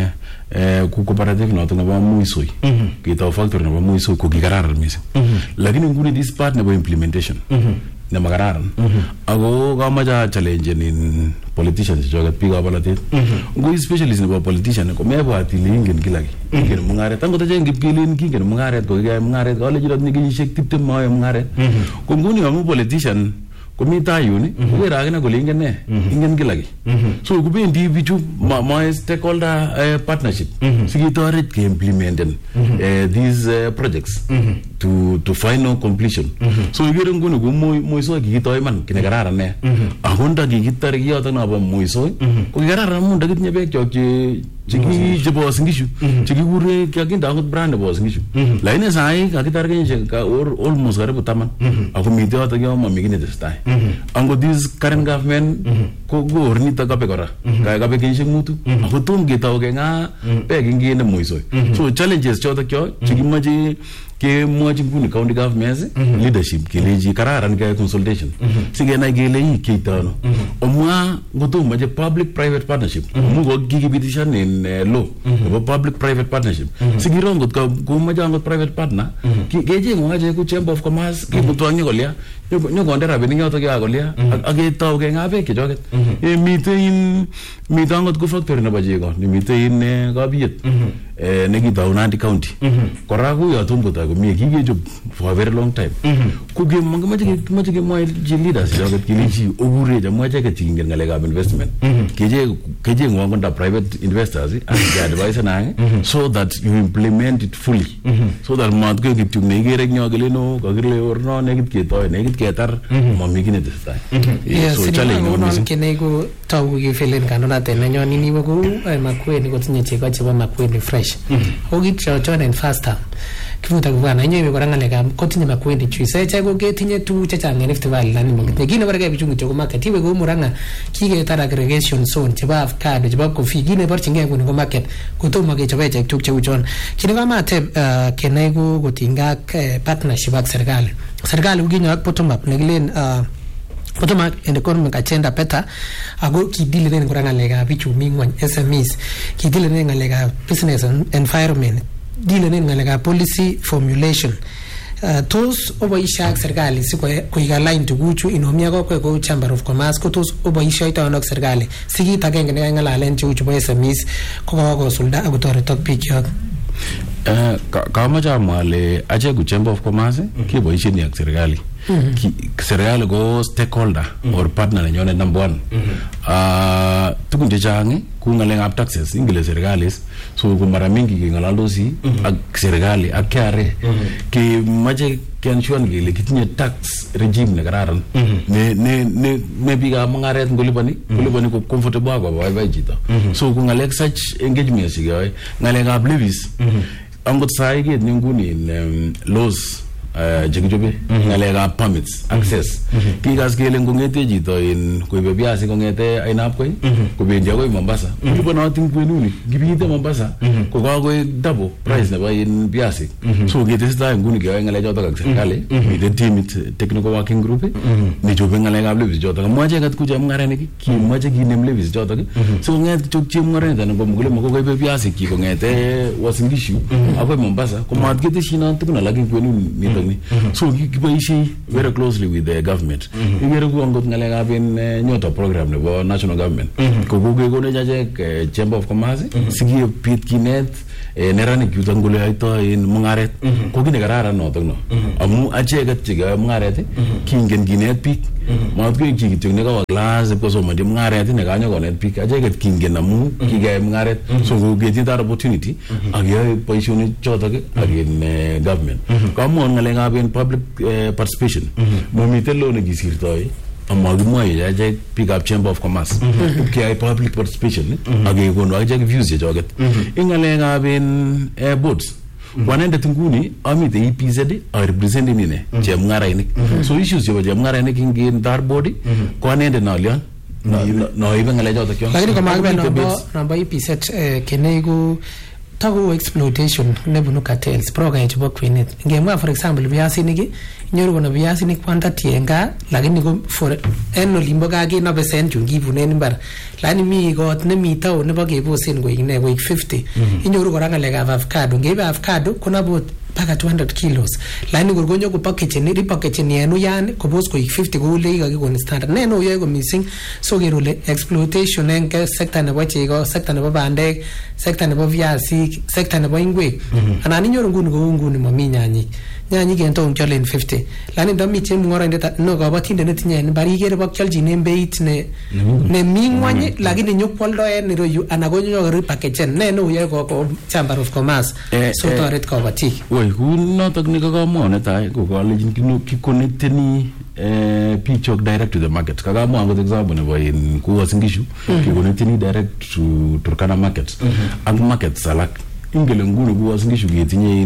ku cooperative noton nebo Muisoi kitau factory nebo Muisoi ko kikararan mising lakini nguni this part nebo implementation ne makararan ako kamacha challenge in politicians joget biikab bolotet ngui specialist nebo politician ko mebwat ile ingen kila ki ingen mungaret angot aje ngipkelen kingen mungaret ko kiyai mungaret kale jirot ni kenyisiek 20 maye mungaret ko nguni amu politician komi tayuni wera akina kole ingen ne ingen kila ki so kubendi bichu my stakeholder partnership sikitoret ke implementen these projects to final completion so igere nguni ko Muisoi kikitoi man kine kararan ne akonda kikitar kiyoto nabo Muisoi ko kararan amu ndakitinye beek chok chebo singishu chekikure kakinda angot brand nebo singishu lakini sai kakitar kenyisiek almost karibu 10 ako mitei yoto kyo mami kine testai angot this current government ko gornito kabe kora kabe kenyisiek 5 ako tom ketau kenga beek ingine Muisoi so challenges choto kyo chekimoche kemwochi nguni county governments leadership keleji kararan kaya consultation sikenai kele keitono omwa ngotomo je public private partnership mugo kikipitishan in law nebo public private partnership sikiro ngot ko maja ngot private partner keje ngwaje ku chamber of commerce kibutwangi kolia nyokonde rabinik yoto kya kolia aketau kengabe kejoget miten ngot ku factory nebo chego miten in kabiet nekitau Nandi county kora ku yotom kota komie kikechop for a very long time ku kemache kemwa leaders joget kilechi ogure jamwa cheke chingen ngalekab investment keje ngwongonda private investors and advisor na so that you implement it fully so that mat ko kityo negere nyogele no kagile orno negit ketoi negit ketar mami kine testai so challenge no kenego tau ki felen kanona tenenyo nini wako makweni kotinye cheko chebo makweni fresh ogit chochon and faster kifuta kubana nyewe koranga lega kotinye makweni chuise chego ketinye tu chachang en festival lani mogite gine barga bichungu chego market iwe go muranga kige tara aggregation zone cheba avocado cheba coffee gine barchinge ko ngo market kotomo ke chobe chek tuk cheuchon kine kama te kenego gotinga partnership ak serikali uginyo ak bottom up negilen Potoma in the economic agenda better ago kidile nen kuranga lega bichu mingwan SMEs kidile nen lega business environment dile nen lega policy formulation tos oboisha serikali siko kuigaline tuguchu inomia ko chamber of commerce ko tos oboisha ita onok serikali sigit agenge ne ngalalen chuchu bo SMEs ko sulda agotoretok bikyok kama jamale aje ku chamber of commerce kiboishe ni ak serikali serikali go stakeholder or partner nyone number 1 tukun chechang ku ngalekab taxes ingile serikali so ko mara mingi ngalalosi ak serikali ak kare ke maje kenshuan gile kitinye tax regime ne kararan ne biga mangaret ngolibani ko comfortable ko bye jita so ku ngalek such engagement sigoy ngalekab levies angot sai ket ni nguni laws jekijobe ngalekab permits access kikas kele ngongete chito in koibe biasi kongete ainab koi kobendi akoi Mombasa kibonotin kwenuni kibite Mombasa ko kakoi double price nebo in biasi so ketestai nguni keyoe ngalechoto ak serikali miten teamit technical working group nechobe ngalekab levis choto kamwache kat kuche mung'arenik kimache kinem levis choto so konget kichok chemung'arenik anan ko mkulima kokoibe biasi ki kongete Uasin Gishu akoi Mombasa komat keteshinot tukun alak eng kwenuni so kiboisie very closely with the government igere ku angot ngalekab nyota program nebo national government ko kokekonech achek chamber of commerce sikipit kinet neranik yuto ngole yaito in mung'aret ko kit nekararan notok no amu acheket chekeyoe mung'aret kingen kinet biik mat koek chi kityo nekawa class kosomonji mung'aret nekanyo konet biik acheket kingen amu kikeyai mung'aret so koketinye that opportunity ak keyoe boisionik chotok ak in government kamwon ngalekab in public participation momiten lo nekisirtoi amakimwoe achek biikab chamber of commerce keyai public participation ak kekonu achek views chechoket ing ngalekab in boards wanendet nguni amite EPZ a representing ine chemung'arainik so issues chebo chemung'arainik ing dar board ko anendet nolion noibe ngalechoto kyo lakini kama akibe namba EPZ keneiku taku exploitation nebunu cartels program chebo kwenet ngemwa for example biasinik nyoru kono biasinik kwanta tienga lakini ko for en olimbo kage no percent jungibunen imbar lakini mi got nemi town nebo kebosen koik ne koik 50 inyoru kora ngalekab avocado ngebe avocado kuna bot paka 200 kilos lakini gorgonyo ko package ni enu yani kobos koik 50 ko le kakikon standard ne no yoy ko missing so gerule exploitation en sector nebo chego sector nebo bandek sector nebo viazi sector nebo ingwek anan inyoru nguni ko nguni mami nyanyik ento kyalen 50 lakini ndo mi chemung'orindet no kabatindet netinye bari kere bakyalchinen beit ne mi ngwany lakini nyokwaldo en iroyu ana ko nyoru package ne no yoy ko chamber of commerce so toret kabatik woi ku notok ni kakamwa netai ko kalejin kikonekteni pichok direct to the market kakamwa angot example nebo in ku Uasin Gishu kikonekteni direct to Turkana market ak markets alak ingele nguni ku Uasin Gishu ketinye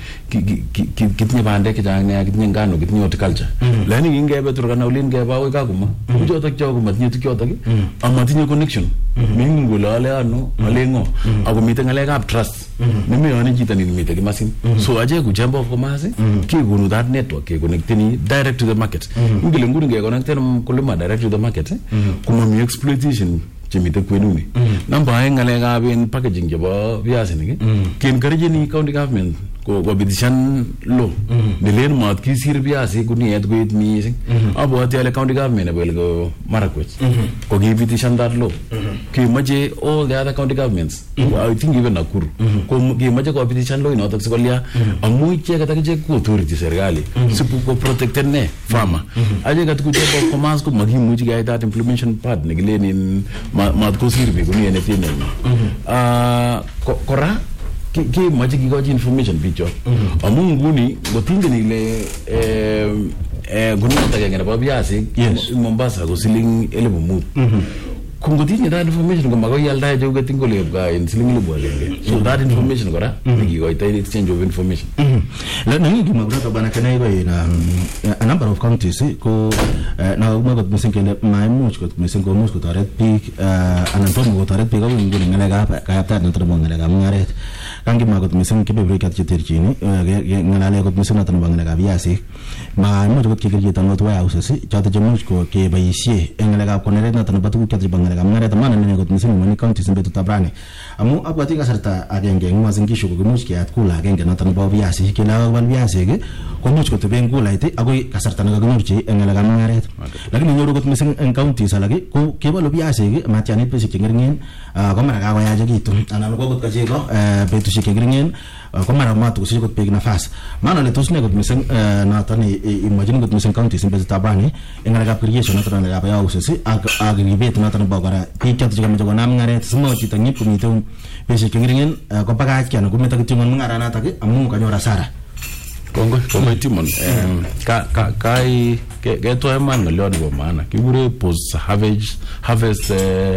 kitinye bandek chechang nea kitinye ngano kitinye horticulture lakini ingebe Turkana ulin ngebe akoi Kakuma kuchotok choko matinye tukyotok amatinye connection mingi ngole ale ano ale ngo ako mite ngalekab trust nemeyoni chito nimite kimasin so aje ku chamber of commerce kekonu that network kekonekteni direct to the market ingele nguni ngeconnecten mkulima direct to the market kumami exploitation chemite kwenuni namba aeng ngalekab in packaging chebo biasinik kencourageni county government kobitishan law nilen mat kisir biasi kuniet koit missing abwati ale county government nebo Elgeyo Marakwet ko kibitishan that law kimache all the other county governments I think even Nakuru ko kimache kobitishan law inotok sikolia amu icheket akichek ko authority serikali sipu ko protected ne farmer acheket ku chamber of commerce ko makimuchi keyai that implementation part nekilenin mat kosir biik kuniet netinye kora kimache kikochi information bicho amu nguni ngotingen ile guniet agenge nebo biasik Mombasa ko siling 1,500 kungotinye that information komakoi ialdae cheu ketingoleb ka in siling 1,000 so that information kora nikikoitoi exchange of information nangi kimagurata bana kenai ko in a number of counties ko na umagot missing kele maimuch kot missing ko much kotoret biik anan tomo kotoret biik ako nguni ngalekab kayaptaet noton nebo ngalekab mung'aret kangi magot missing kebeberwek cheterchin ngalale kot missing noton nebo ngalekab biasik maimuch kot kekerchito not warehouses choto chemuch ko keboisie en ngalekab konoret noton nebo tuguk choto chebo ngalekab mung'aret maana nene kot missing moni counties en betutab rani amu abwati kasarta agenge en Uasin Gishu ko kimuch keyat kula agenge noton nebo biasik kele akobal biasik komuch koteben kulait akoi kasarta nekakinyorchi en ngalekab mung'aret lakini nyoru kot missing en counties alak ko kebolu biasik matyanit betusiek chengeringen ko mara kakoyachekitu anan ko kot kacheko betusiek chengeringen ko mara matukosich kot beek nafas maana le tos ne kot missing noton imagine kot missing counties en betutab rani en ngalekab creation noton ngalekab warehouses ak ribet noton nebo kora biik choton chekamoche konam mung'aret simo chito nyip komiten betusiek chengeringen ko bakach anan kometo kityo mung'aranotok amu kanyor hasara Kongoi Timon kai keto eman ngolyo nebo maana kikure post harvest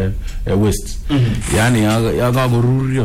waste yani ya kakorurio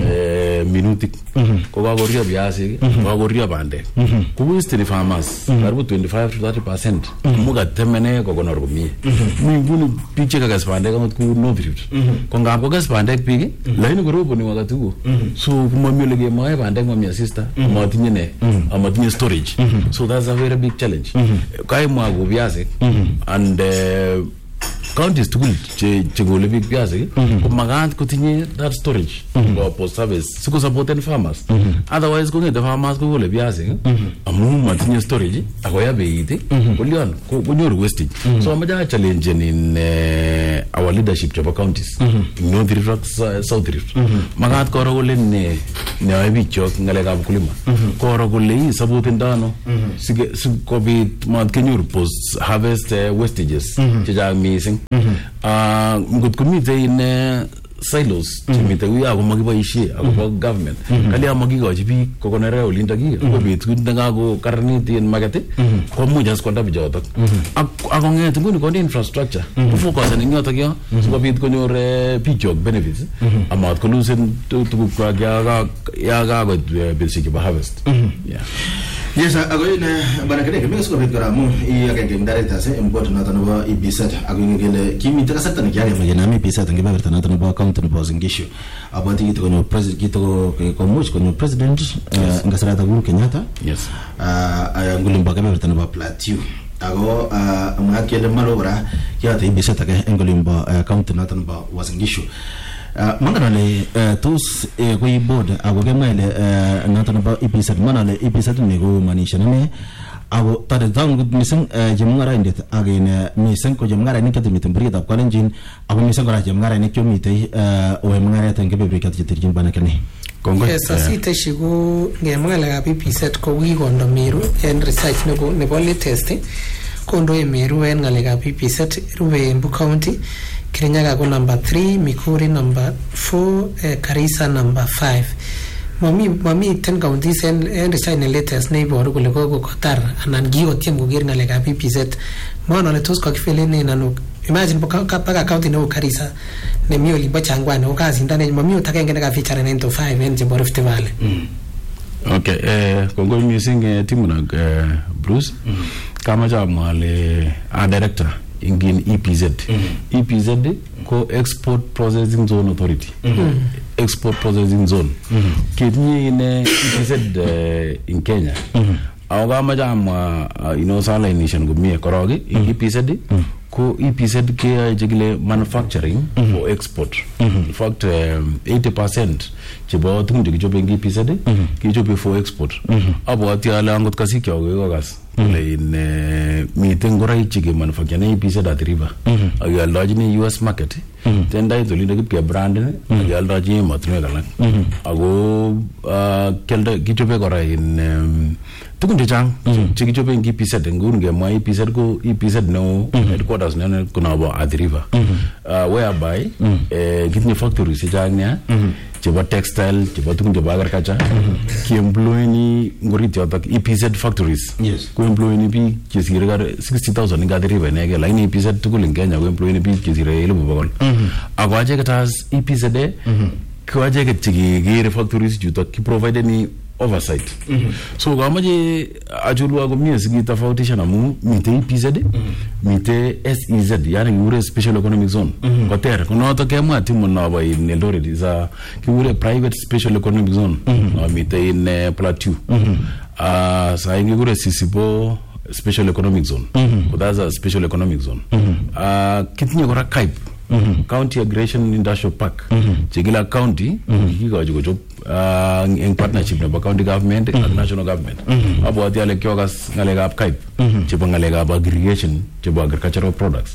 minutik ko kakorurio viasik kakorurio bandek ko waste ni farmers karibu 25 to 30% muga temene kokonor komie mi nguni biik chekakes bandek amot ku North ko ngap kokes bandek biik lakini koroboni wakati huo so kumami ole kemoe bandek mami assista matinye ne amatinye storage so that's a very big challenge kaimwa ko viasik and counties tugul che gole big viasik ko magat kotinye that storage for post service siko supporten farmers otherwise ko ngete farmers ko gole viasik amu matinye storage akoya beit ko lion ko nyoru wastage so amaja challenge in our leadership of counties North Rift South Rift magat koro gole ne ay bichok ngalekab kulima koro gole supporten dano siko bit mat kenyoru post harvest wastages che ja missing ngot komite in silos chimite uya ko magiboisie akobo government kali amagikochi biik kokonore olinda ki ko betut ndako karnit in market ko mujas konda bijotok ako nget nguni ko infrastructure ko focus en yotok yo so bit konyor bichok benefits amat ko lose tuguk kwa ya ga go basic harvest yeah. Yes, ago ina bana kene kemi ko bet karamu iya kenge director se mbot na tanwa ibisat ago ngele kimi takasata ni yale magena mi ibisat ngeba berta na tanwa county no Ngishu abati kito no president kito ko much ko no president ngasara ta Uhuru Kenyatta yes ngulimba kebe berta no Plateau ago makele malora ya ta ibisat ka ngulimba county na tanwa Ngishu manganale tos ko board ago kemaile natana ba episode manale episode ne go manisha ne ago tare down good missing jemngara indet again missing ko jemngara ni kati mitem brigada kwalenjin ago missing ko jemngara ni kyo mitei o jemngara tan kebe brigada jitirjin banakane kongo yes asite shigo ngemngala ga episode ko wi gondo miru en research ne bo latest kondo emeru en ngale ga episode ruwe Embu County Kirinyaga ko number 3, Mikuri number 4, Karisa number 5. Mami 10 counties and research in latest neighbor ko lego ko Qatar anan gigo tiem go ger ngale ga PPZ. Mono le tos ko kifele ne nanu. Imagine paka county no Karisa ne mioli bachangwa no kazi ndane mami utakenge ga feature 9 to 5 en Jimbo Rift Valley. Okay, kongo missing timu na Bruce kama jamwale a director ingin EPZ. EPZ ko Export Processing Zone Authority. Export Processing Zone. Kitni in EPZ in Kenya. Awga majama inosala initian gumie korogi EPZ ko EPZ ke jigile manufacturing for export. In fact 80% chibo tunje kijobe ngi EPZ kijobe for export. Abo atiala ngot kasikya go gas. In meeting gorai chige manufacturing EPZ at river. Ayo lodging US market. Then dai to linda ke brand ne ayo lodging matne galan. Ago kelda kijobe gorai in tukun jang chigi jobe ngi EPZ ngunge ma EPZ ko EPZ no headquarters ne kuna ba at river whereby gitni factory si jangnya cheba textile cheba tukun joba agriculture ki employ ni ngoriti otak EPZ factories ko employ ni bi kisire gar 60000 nga at river ne ga line EPZ tukul ngenya ko employ ni bi kisire ile bobol agwaje katas EPZ de ko aje ke chigi gire factories juto ki provide ni oversight. So gamaje ajulu ago mie sigi tofautisha na mu mite EPZ mite SEZ yani ure special economic zone ko ter ko no to kema timu na ba in Eldoret is ure private special economic zone no mite in Plateau sa ingi ure Sisibo special economic zone ko that's a special economic zone kitnye gora Kaip County Aggregation Industrial Park Chigila County higo job in partnership with the county government and national government abo ati ale kyogas ngalega ab Kaip chipo ngalega ab aggregation chipo agricultural products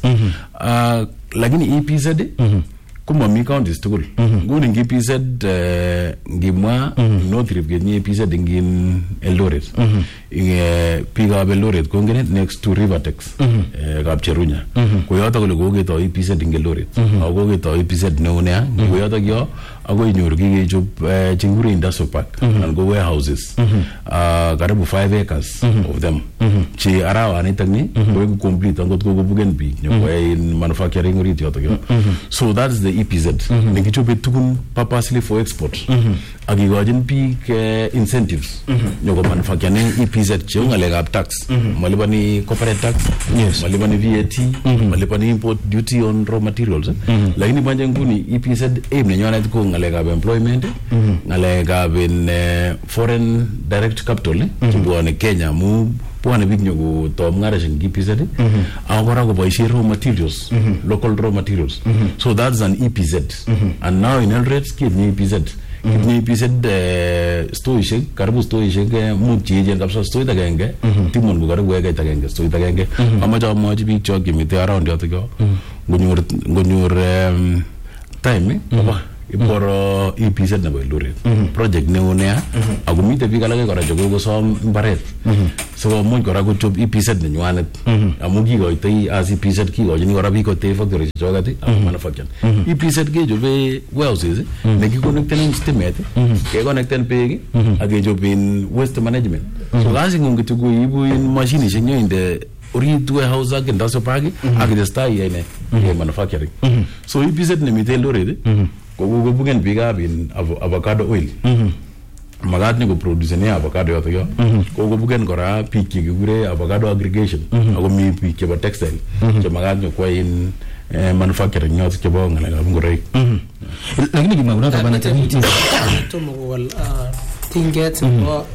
lakini EPZ kuma mi counties tukul nguni ngi EPZ ngimwa North Rift ngi EPZ ngin Eldoret biikab Eldoret kongen next to Rivertex Kapcherunya ko yoto kole koketoi EPZ ing Eldoret ako koketoi EPZ neo nea ko yoto yo akoi nyoru kikechop chekikure industrial park anan ko warehouses karibu 5 acres of them che arawanitak ni koeku complete angot kokobuken biik nyokoyai manufacturing orit yoto yo so that's the EPZ nekichope tukun purposely for export akikochin biik incentives nyoko manufacturing EPZ cheu ngalekab tax malipani corporate tax malipani VAT malipani import duty on raw materials lakini banje nguni EPZ aim nenywanet ko ngalekab employment ngalekab foreign direct capital chibwane Kenya mu bwane biik nyoko to mngarashin EPZ akora ko boisie raw materials local raw materials so that's an EPZ and now in Eldoret kidney EPZ kidney EPZ stoishek karibu stoishek mut cheechen kabisa stoit agenge timon ko karibu wekait agenge stoit agenge amache amwochi biik chok chemite around yoto ko ngonyor time baba iboro EPZ nebo Eldoret project neo nea ako mite biik alake kora chekokosom mbaret so much kora kochop EPZ nenywanet amu kikoitoi as EPZ kikochini kora biik kote factory chokat ak manufacture EPZ kechobe warehouses nekikonekten stimet kekonekten beek ak kechobin waste management so kasi ngung kityo koibu mashinishek nyoinde orit warehouse ak industrial park ak itestai iyai ne manufacturing so EPZ nemite Eldoret kobuken biikab avocado oil magat ni ko produce ne avocado yoto yo kobuken kora biik chekikure avocado aggregation ako mi biik chebo textile che magat ni ko in manufacturing yoto chebo ngalekab ngoroik lakini kimaguna tabana tomo wal tinget bo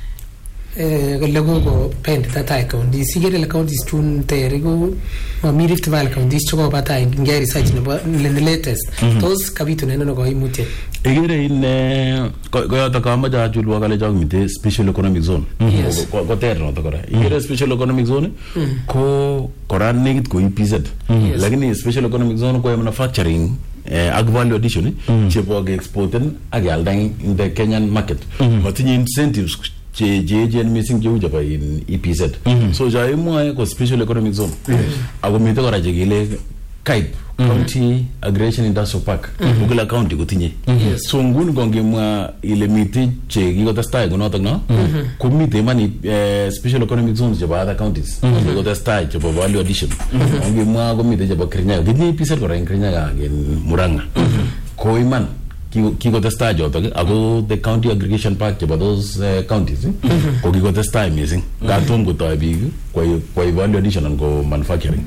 lego pendita tai county sigere le county stun terigo mi Rift Valley county choko bata ngeri research nebo the latest tos kabitu neno ko imute igere in koyoto kamaja julwa kale jog mite special economic zone ko terno to kora igere special economic zone ko kora negit ko EPZ lakini special economic zone ko manufacturing ag value addition chebo exporten ag alda in the Kenyan market matinye incentives je missing je jaba in EPZ so jai mo ko special economic zone ako mite kora jegile Kaip County Aggregation Industrial Park Bugula County kotinye so nguni kongemwa ile mite che kikotestai kunotok no komite mani special economic zones chebo other counties kikotestai chebo value addition kongemwa komite chebo Kirinyaga kitinye EPZ kora in Kirinyaga in Murang'a ko iman kikotestai jotok ako the county aggregation park chebo those counties ko kikotestai missing gatom kotoi biik kwa value addition and ko manufacturing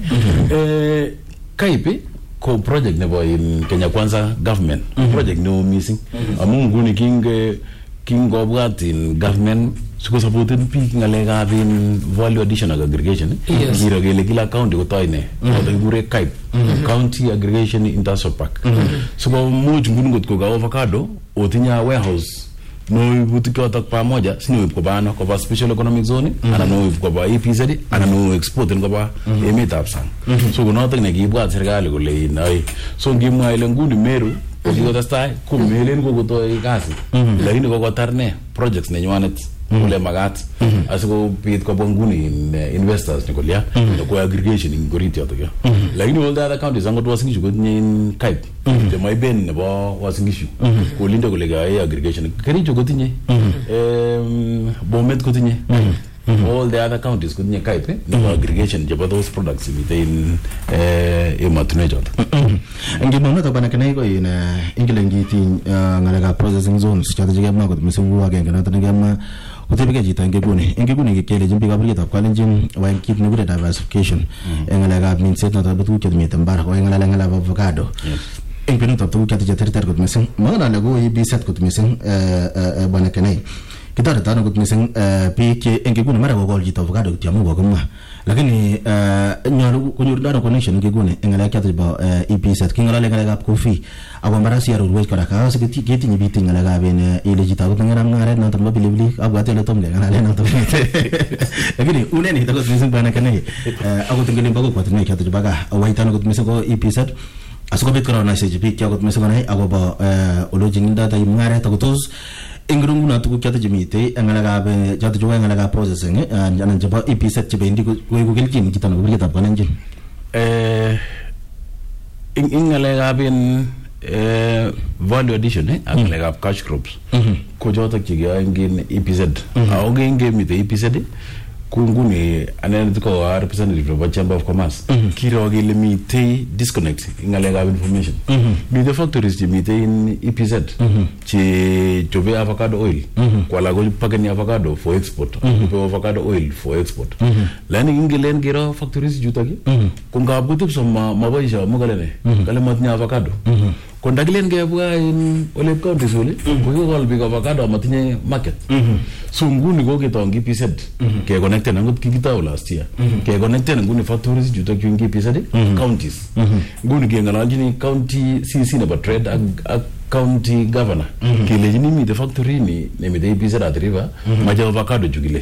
Kaipi ko project nebo in Kenya Kwanza government project no missing amu nguni kingobwat in government siko supported biik ngalekab in value addition and aggregation ngiro kele kila county kotoi ne kikure Kaip county aggregation industrial park so much nguni ngotko ka avocado otinya warehouse no butikotak pamoja sino ibkobana kwa special economic zone ana no ibkoba EPZ ana no export ngoba emetab sang so kunotok nekibwat serikali kole inai so ngimwa ile nguni Meru kokotestai ko melen kokotoi kasi lakini kokotar ne projects nenywanet kule magat asiko pit ko bonguni investors nikolia ko aggregation in goriti yoto yo lakini all the other counties angot wasingishu ko in Kaip je mai ben nebo wasingishu ko lindo kule ga aggregation kericho ko tinye Bomet ko tinye all the other counties could Kaip no aggregation jaba those products in matune jot ngimona to bana kenai ko in ingilengiti ngalaga processing zones chata jigama ko misungu agenge na tangema utebike jita ngeguni kekele jimbi gabriel tab kalenjin wa kit ne gure diversification ngalaga minset na tabutu ke mitambar ko ngalaga avocado engpeno tabu ke ter ko misung mana lago EPZ ko misung bana kenai kita tano ko misung pike ngeguni mara ko jita avocado tiamu ko ma lakini nyaru kunur dano connection ngeguni ngalaga ba EPZ ngalaga kofi ako marasi ya ruwet kara ka se kiti ni biti ngalaga ben ile jita ko ngara ngare na tambo bilibili abwa tele tom ngala le na to lakini uneni to ko misung bana kenai ako tingeli bago ko tne kya to baga waitano ko misung ko EPZ asuko bit kara na se jipi kya ko misung nai ako ba olojing data ngare to tos ingiro nguna tuguk choto chemite ngalekab choto chu ngalekab processing anan chebo EPZ chebendi koiku kelchin chito nebo biritab kalenjin ing ngalekab value addition ak ngalekab cash crops ko joto chigeyoe ngin EPZ ako ngemite EPZ kunguni anen ko representative of Chamber of Commerce kiro gele mite disconnect ngalekab information mite factories che mite in EPZ che chobe avocado oil kwala go pagani avocado for export chobe avocado oil for export lani ingelen gero factories jutaki kunga butip so mabaisha mugalene kale matnya avocado kondagilen gebwa in Olep County sole ko gol big avocado matinye market so nguni go ketongi EPZ ke connected ngot kikitao last year ke connected nguni factories juto kyungi EPZ counties nguni ke ngalanjini county CC nebo trade ak county governor kile jini mi the factory ni mi the EPZ at river maja avocado jugile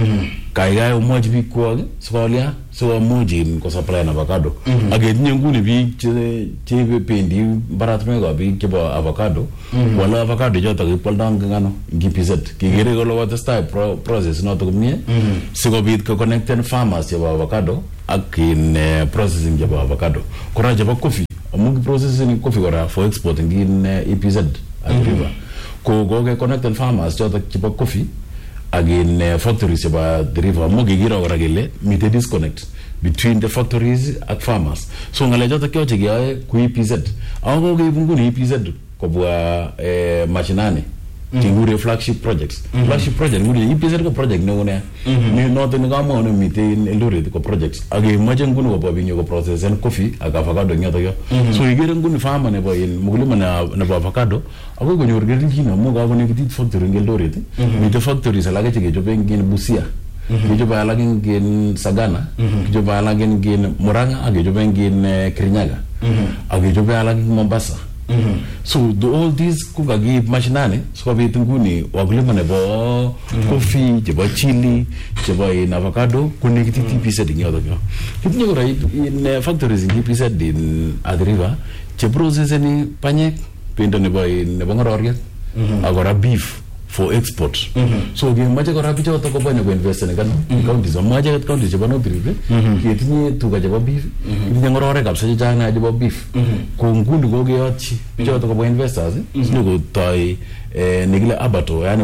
kai umoji bi kwa solia so moji ko supply na avocado agenye nguni bi che pendi barat me go bi ke ba avocado wala avocado jota ke poldang ngano EPZ kigere go lo style process no to kumie so bi ko connected farmers ya avocado ak in processing ya avocado kora ja coffee amugi processing coffee kora for export in EPZ at river ko go ke connected farmers jota ke coffee again factories about the river mogigira oragele mite disconnect between the factories and farmers so ngale jota kyo chigia ku EPZ ago ge bunguni EPZ ko bwa machinane tingure flagship project nguri EPZ ko project no ne ni no to ngamo no mite Eldoret ko projects age majangunu ko babinyo ko process and coffee aga avocado nyato yo so igere nguni farmer ne boyin mugulima na avocado ago go nyor gerli hina mo ga woni kiti factory Eldoret mite factories alaga chige jobe ngin Busia kijoba alaga ngin Sagana kijoba alaga ngin Murang'a age jobe ngin Kirinyaga age jobe alaga Mombasa so all these kugagi machinane so bitunguni wakulima nebo coffee jeba chili jeba in avocado connected EPZ nyodo kyo kitinyo kora in factories in EPZ in Adriva che process ni panye pendo nebo ngororiet agora beef for export so ge maje kora bicho to ko bane ko invest ne kan counties maje kat counties jeba no tribe kitinye tuga jeba beef kitinye ngorore kapsa jana jeba beef ko ngundu go ge yachi bicho to ko investors sino go tai negile abato yani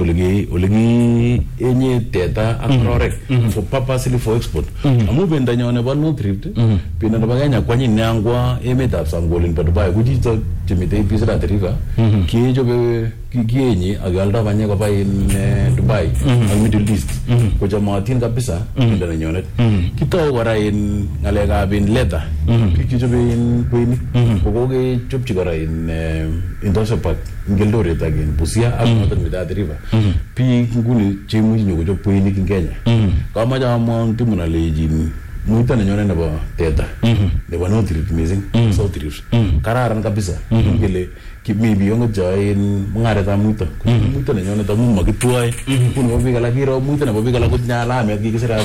oligi enye teta akrore for purposely for export amu benda nyone ba no tribe pina na baganya kwanye nyangwa emeta sangolin padubai kujito chimite pisra triva kijo be kienyi agalda banye ko bai in Dubai and Middle East ko jamatin kabisa benda nyone kito wara in ngalega bin leather kijo be in kwini ko ge chopchi gara in Industrial Park Eldoret again Busia amoto mit Adriva pi nguni chimu nyogo jo kwini Kenya kama jama timuna lejin muita nyone na ba teta de ba no trip amazing so trip kararan kabisa ngele maybe yongo join ngare ta muita na nyone ta mu magituai kun bo bigala giro muita na bo bigala ko nyala me gi kisira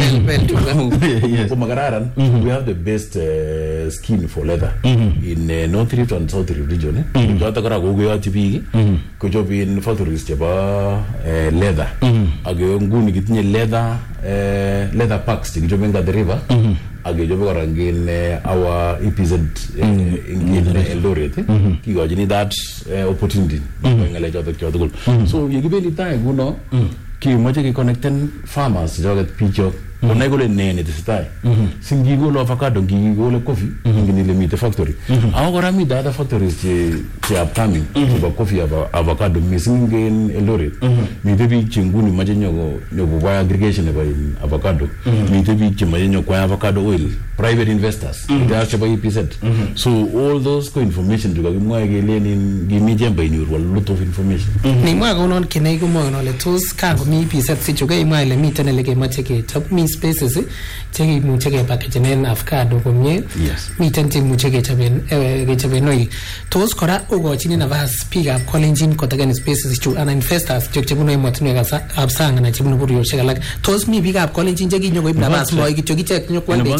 ko magararan we have the best skin for leather in north rift and south rift region jota kara go go atibi ko job in factories ba leather age nguni gitinye leather packs gi job nga river age job kara ngin our EPZ in Eldoret ki go jini that opportunity ngale jota kyoto so yigibeli tai guno ki moje ki connecting farmers jogat picho onai gole nene testai singi golo avocado ngi golo coffee ngi le mite factory agora mi data factories che upcoming ba coffee avocado misingi in Eldoret mi debi chinguni maje nyogo ba aggregation ba avocado mi debi chimaje nyogo avocado oil private investors they are chaba EPZ so all those information to ga mo egele ni gi mi jemba ni a lot of information ni mo ga non kenai go mo no le tos ka go mi EPZ si chuga mo ile mi tene le ke mache ke top mi spaces cheki mucheke package nen avocado komye miten ti mucheke chaben oil tos kora ugo chini na vas pick up collagen kotagen spaces chu ana investors chekchebuno imotne ga absanga na chibuno buri yoshaka tos mi pick up collagen cheki nyogo ibna vas moy kicho kichek nyokwa de chin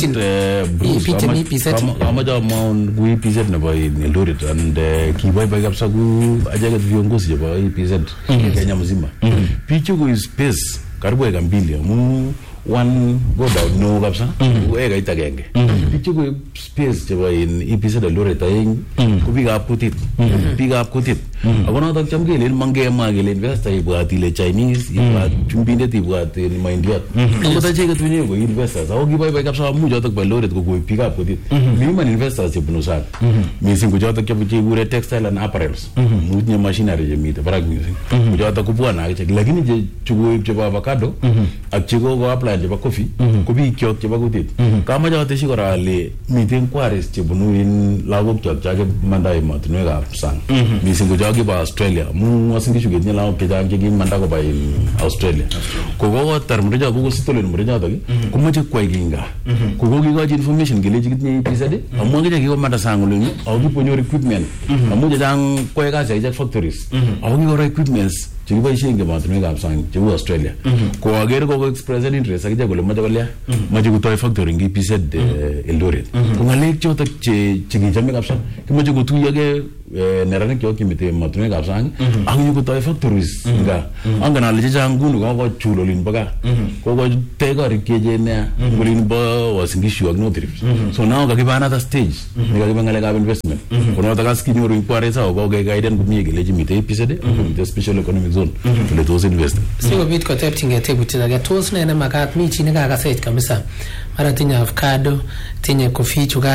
kamache amwaun ku EPZ nebo Eldoret and kiboiboi kabisa ku ajaget viongozi chebo EPZ Kenya mzima. Pichu ku space karibu eka 2 amu one go down no kabisa eka itagenge. Pichu ku space chebo EPZ Eldoret aeng ku bigap kutit. Ako notok cham kelen mangema kelen investor ibwat ile Chinese ibwat chumbindet ibwat Maindiat. Ako cheket wenyewe ko investors. Ako kiboiboi kabisa amu chotok bo Eldoret ko bigap kutit. Miman investors chebunu sang. Missing ko chotok chekure textile and apparels. Mutinye machinery chemite barak missing. Ko chotok kubwana akichek. Lakini chukoib chebo avocado ak cheko apply chebo coffee ko biik kyok chebo kutit. Kamache ateshi kora ale miten quarries chebunu lagok kyok chakimanda emotinwekab sang. Missing ko kiba Australia mu wasingishu ketinye lagok chechang chekimanda koba Australia. Ko kokotar mreja ko sitolen mreja to komache kwai kinga. Ko kokikochi information kelechi kitinye EPZ amu akichek kikomanda sang olin ako kiponyor equipment amu chechang koe kasi akichek factories ako kikora equipments chekiboishe eng emotinwekab sang cheu Australia. Ko aker ko express interest akichek kole mache kolya mache kutoi factory eng EPZ Eldoret. Ko ngalek chotok chekichame kabisa kimache kotuyoke neranik kyok chemite emotinwekab sang ak nyokotoi factories nga angen ale chechang nguni kokochul olin bo gaa kokotech korik cheechen nea olin bo Uasin Gishu ak North Rift. So now kakiba another stage nekakiba ngalekab investment konotok as kinyoru inquiries ako kokeguiden komie kelechi mite EPZ mite special economic zone ole tos invest. Sikobit kotebchingei tebutiet age tos ne nemakat mi chi nekakasech kabisa mara tinye avocado tinye coffee chuka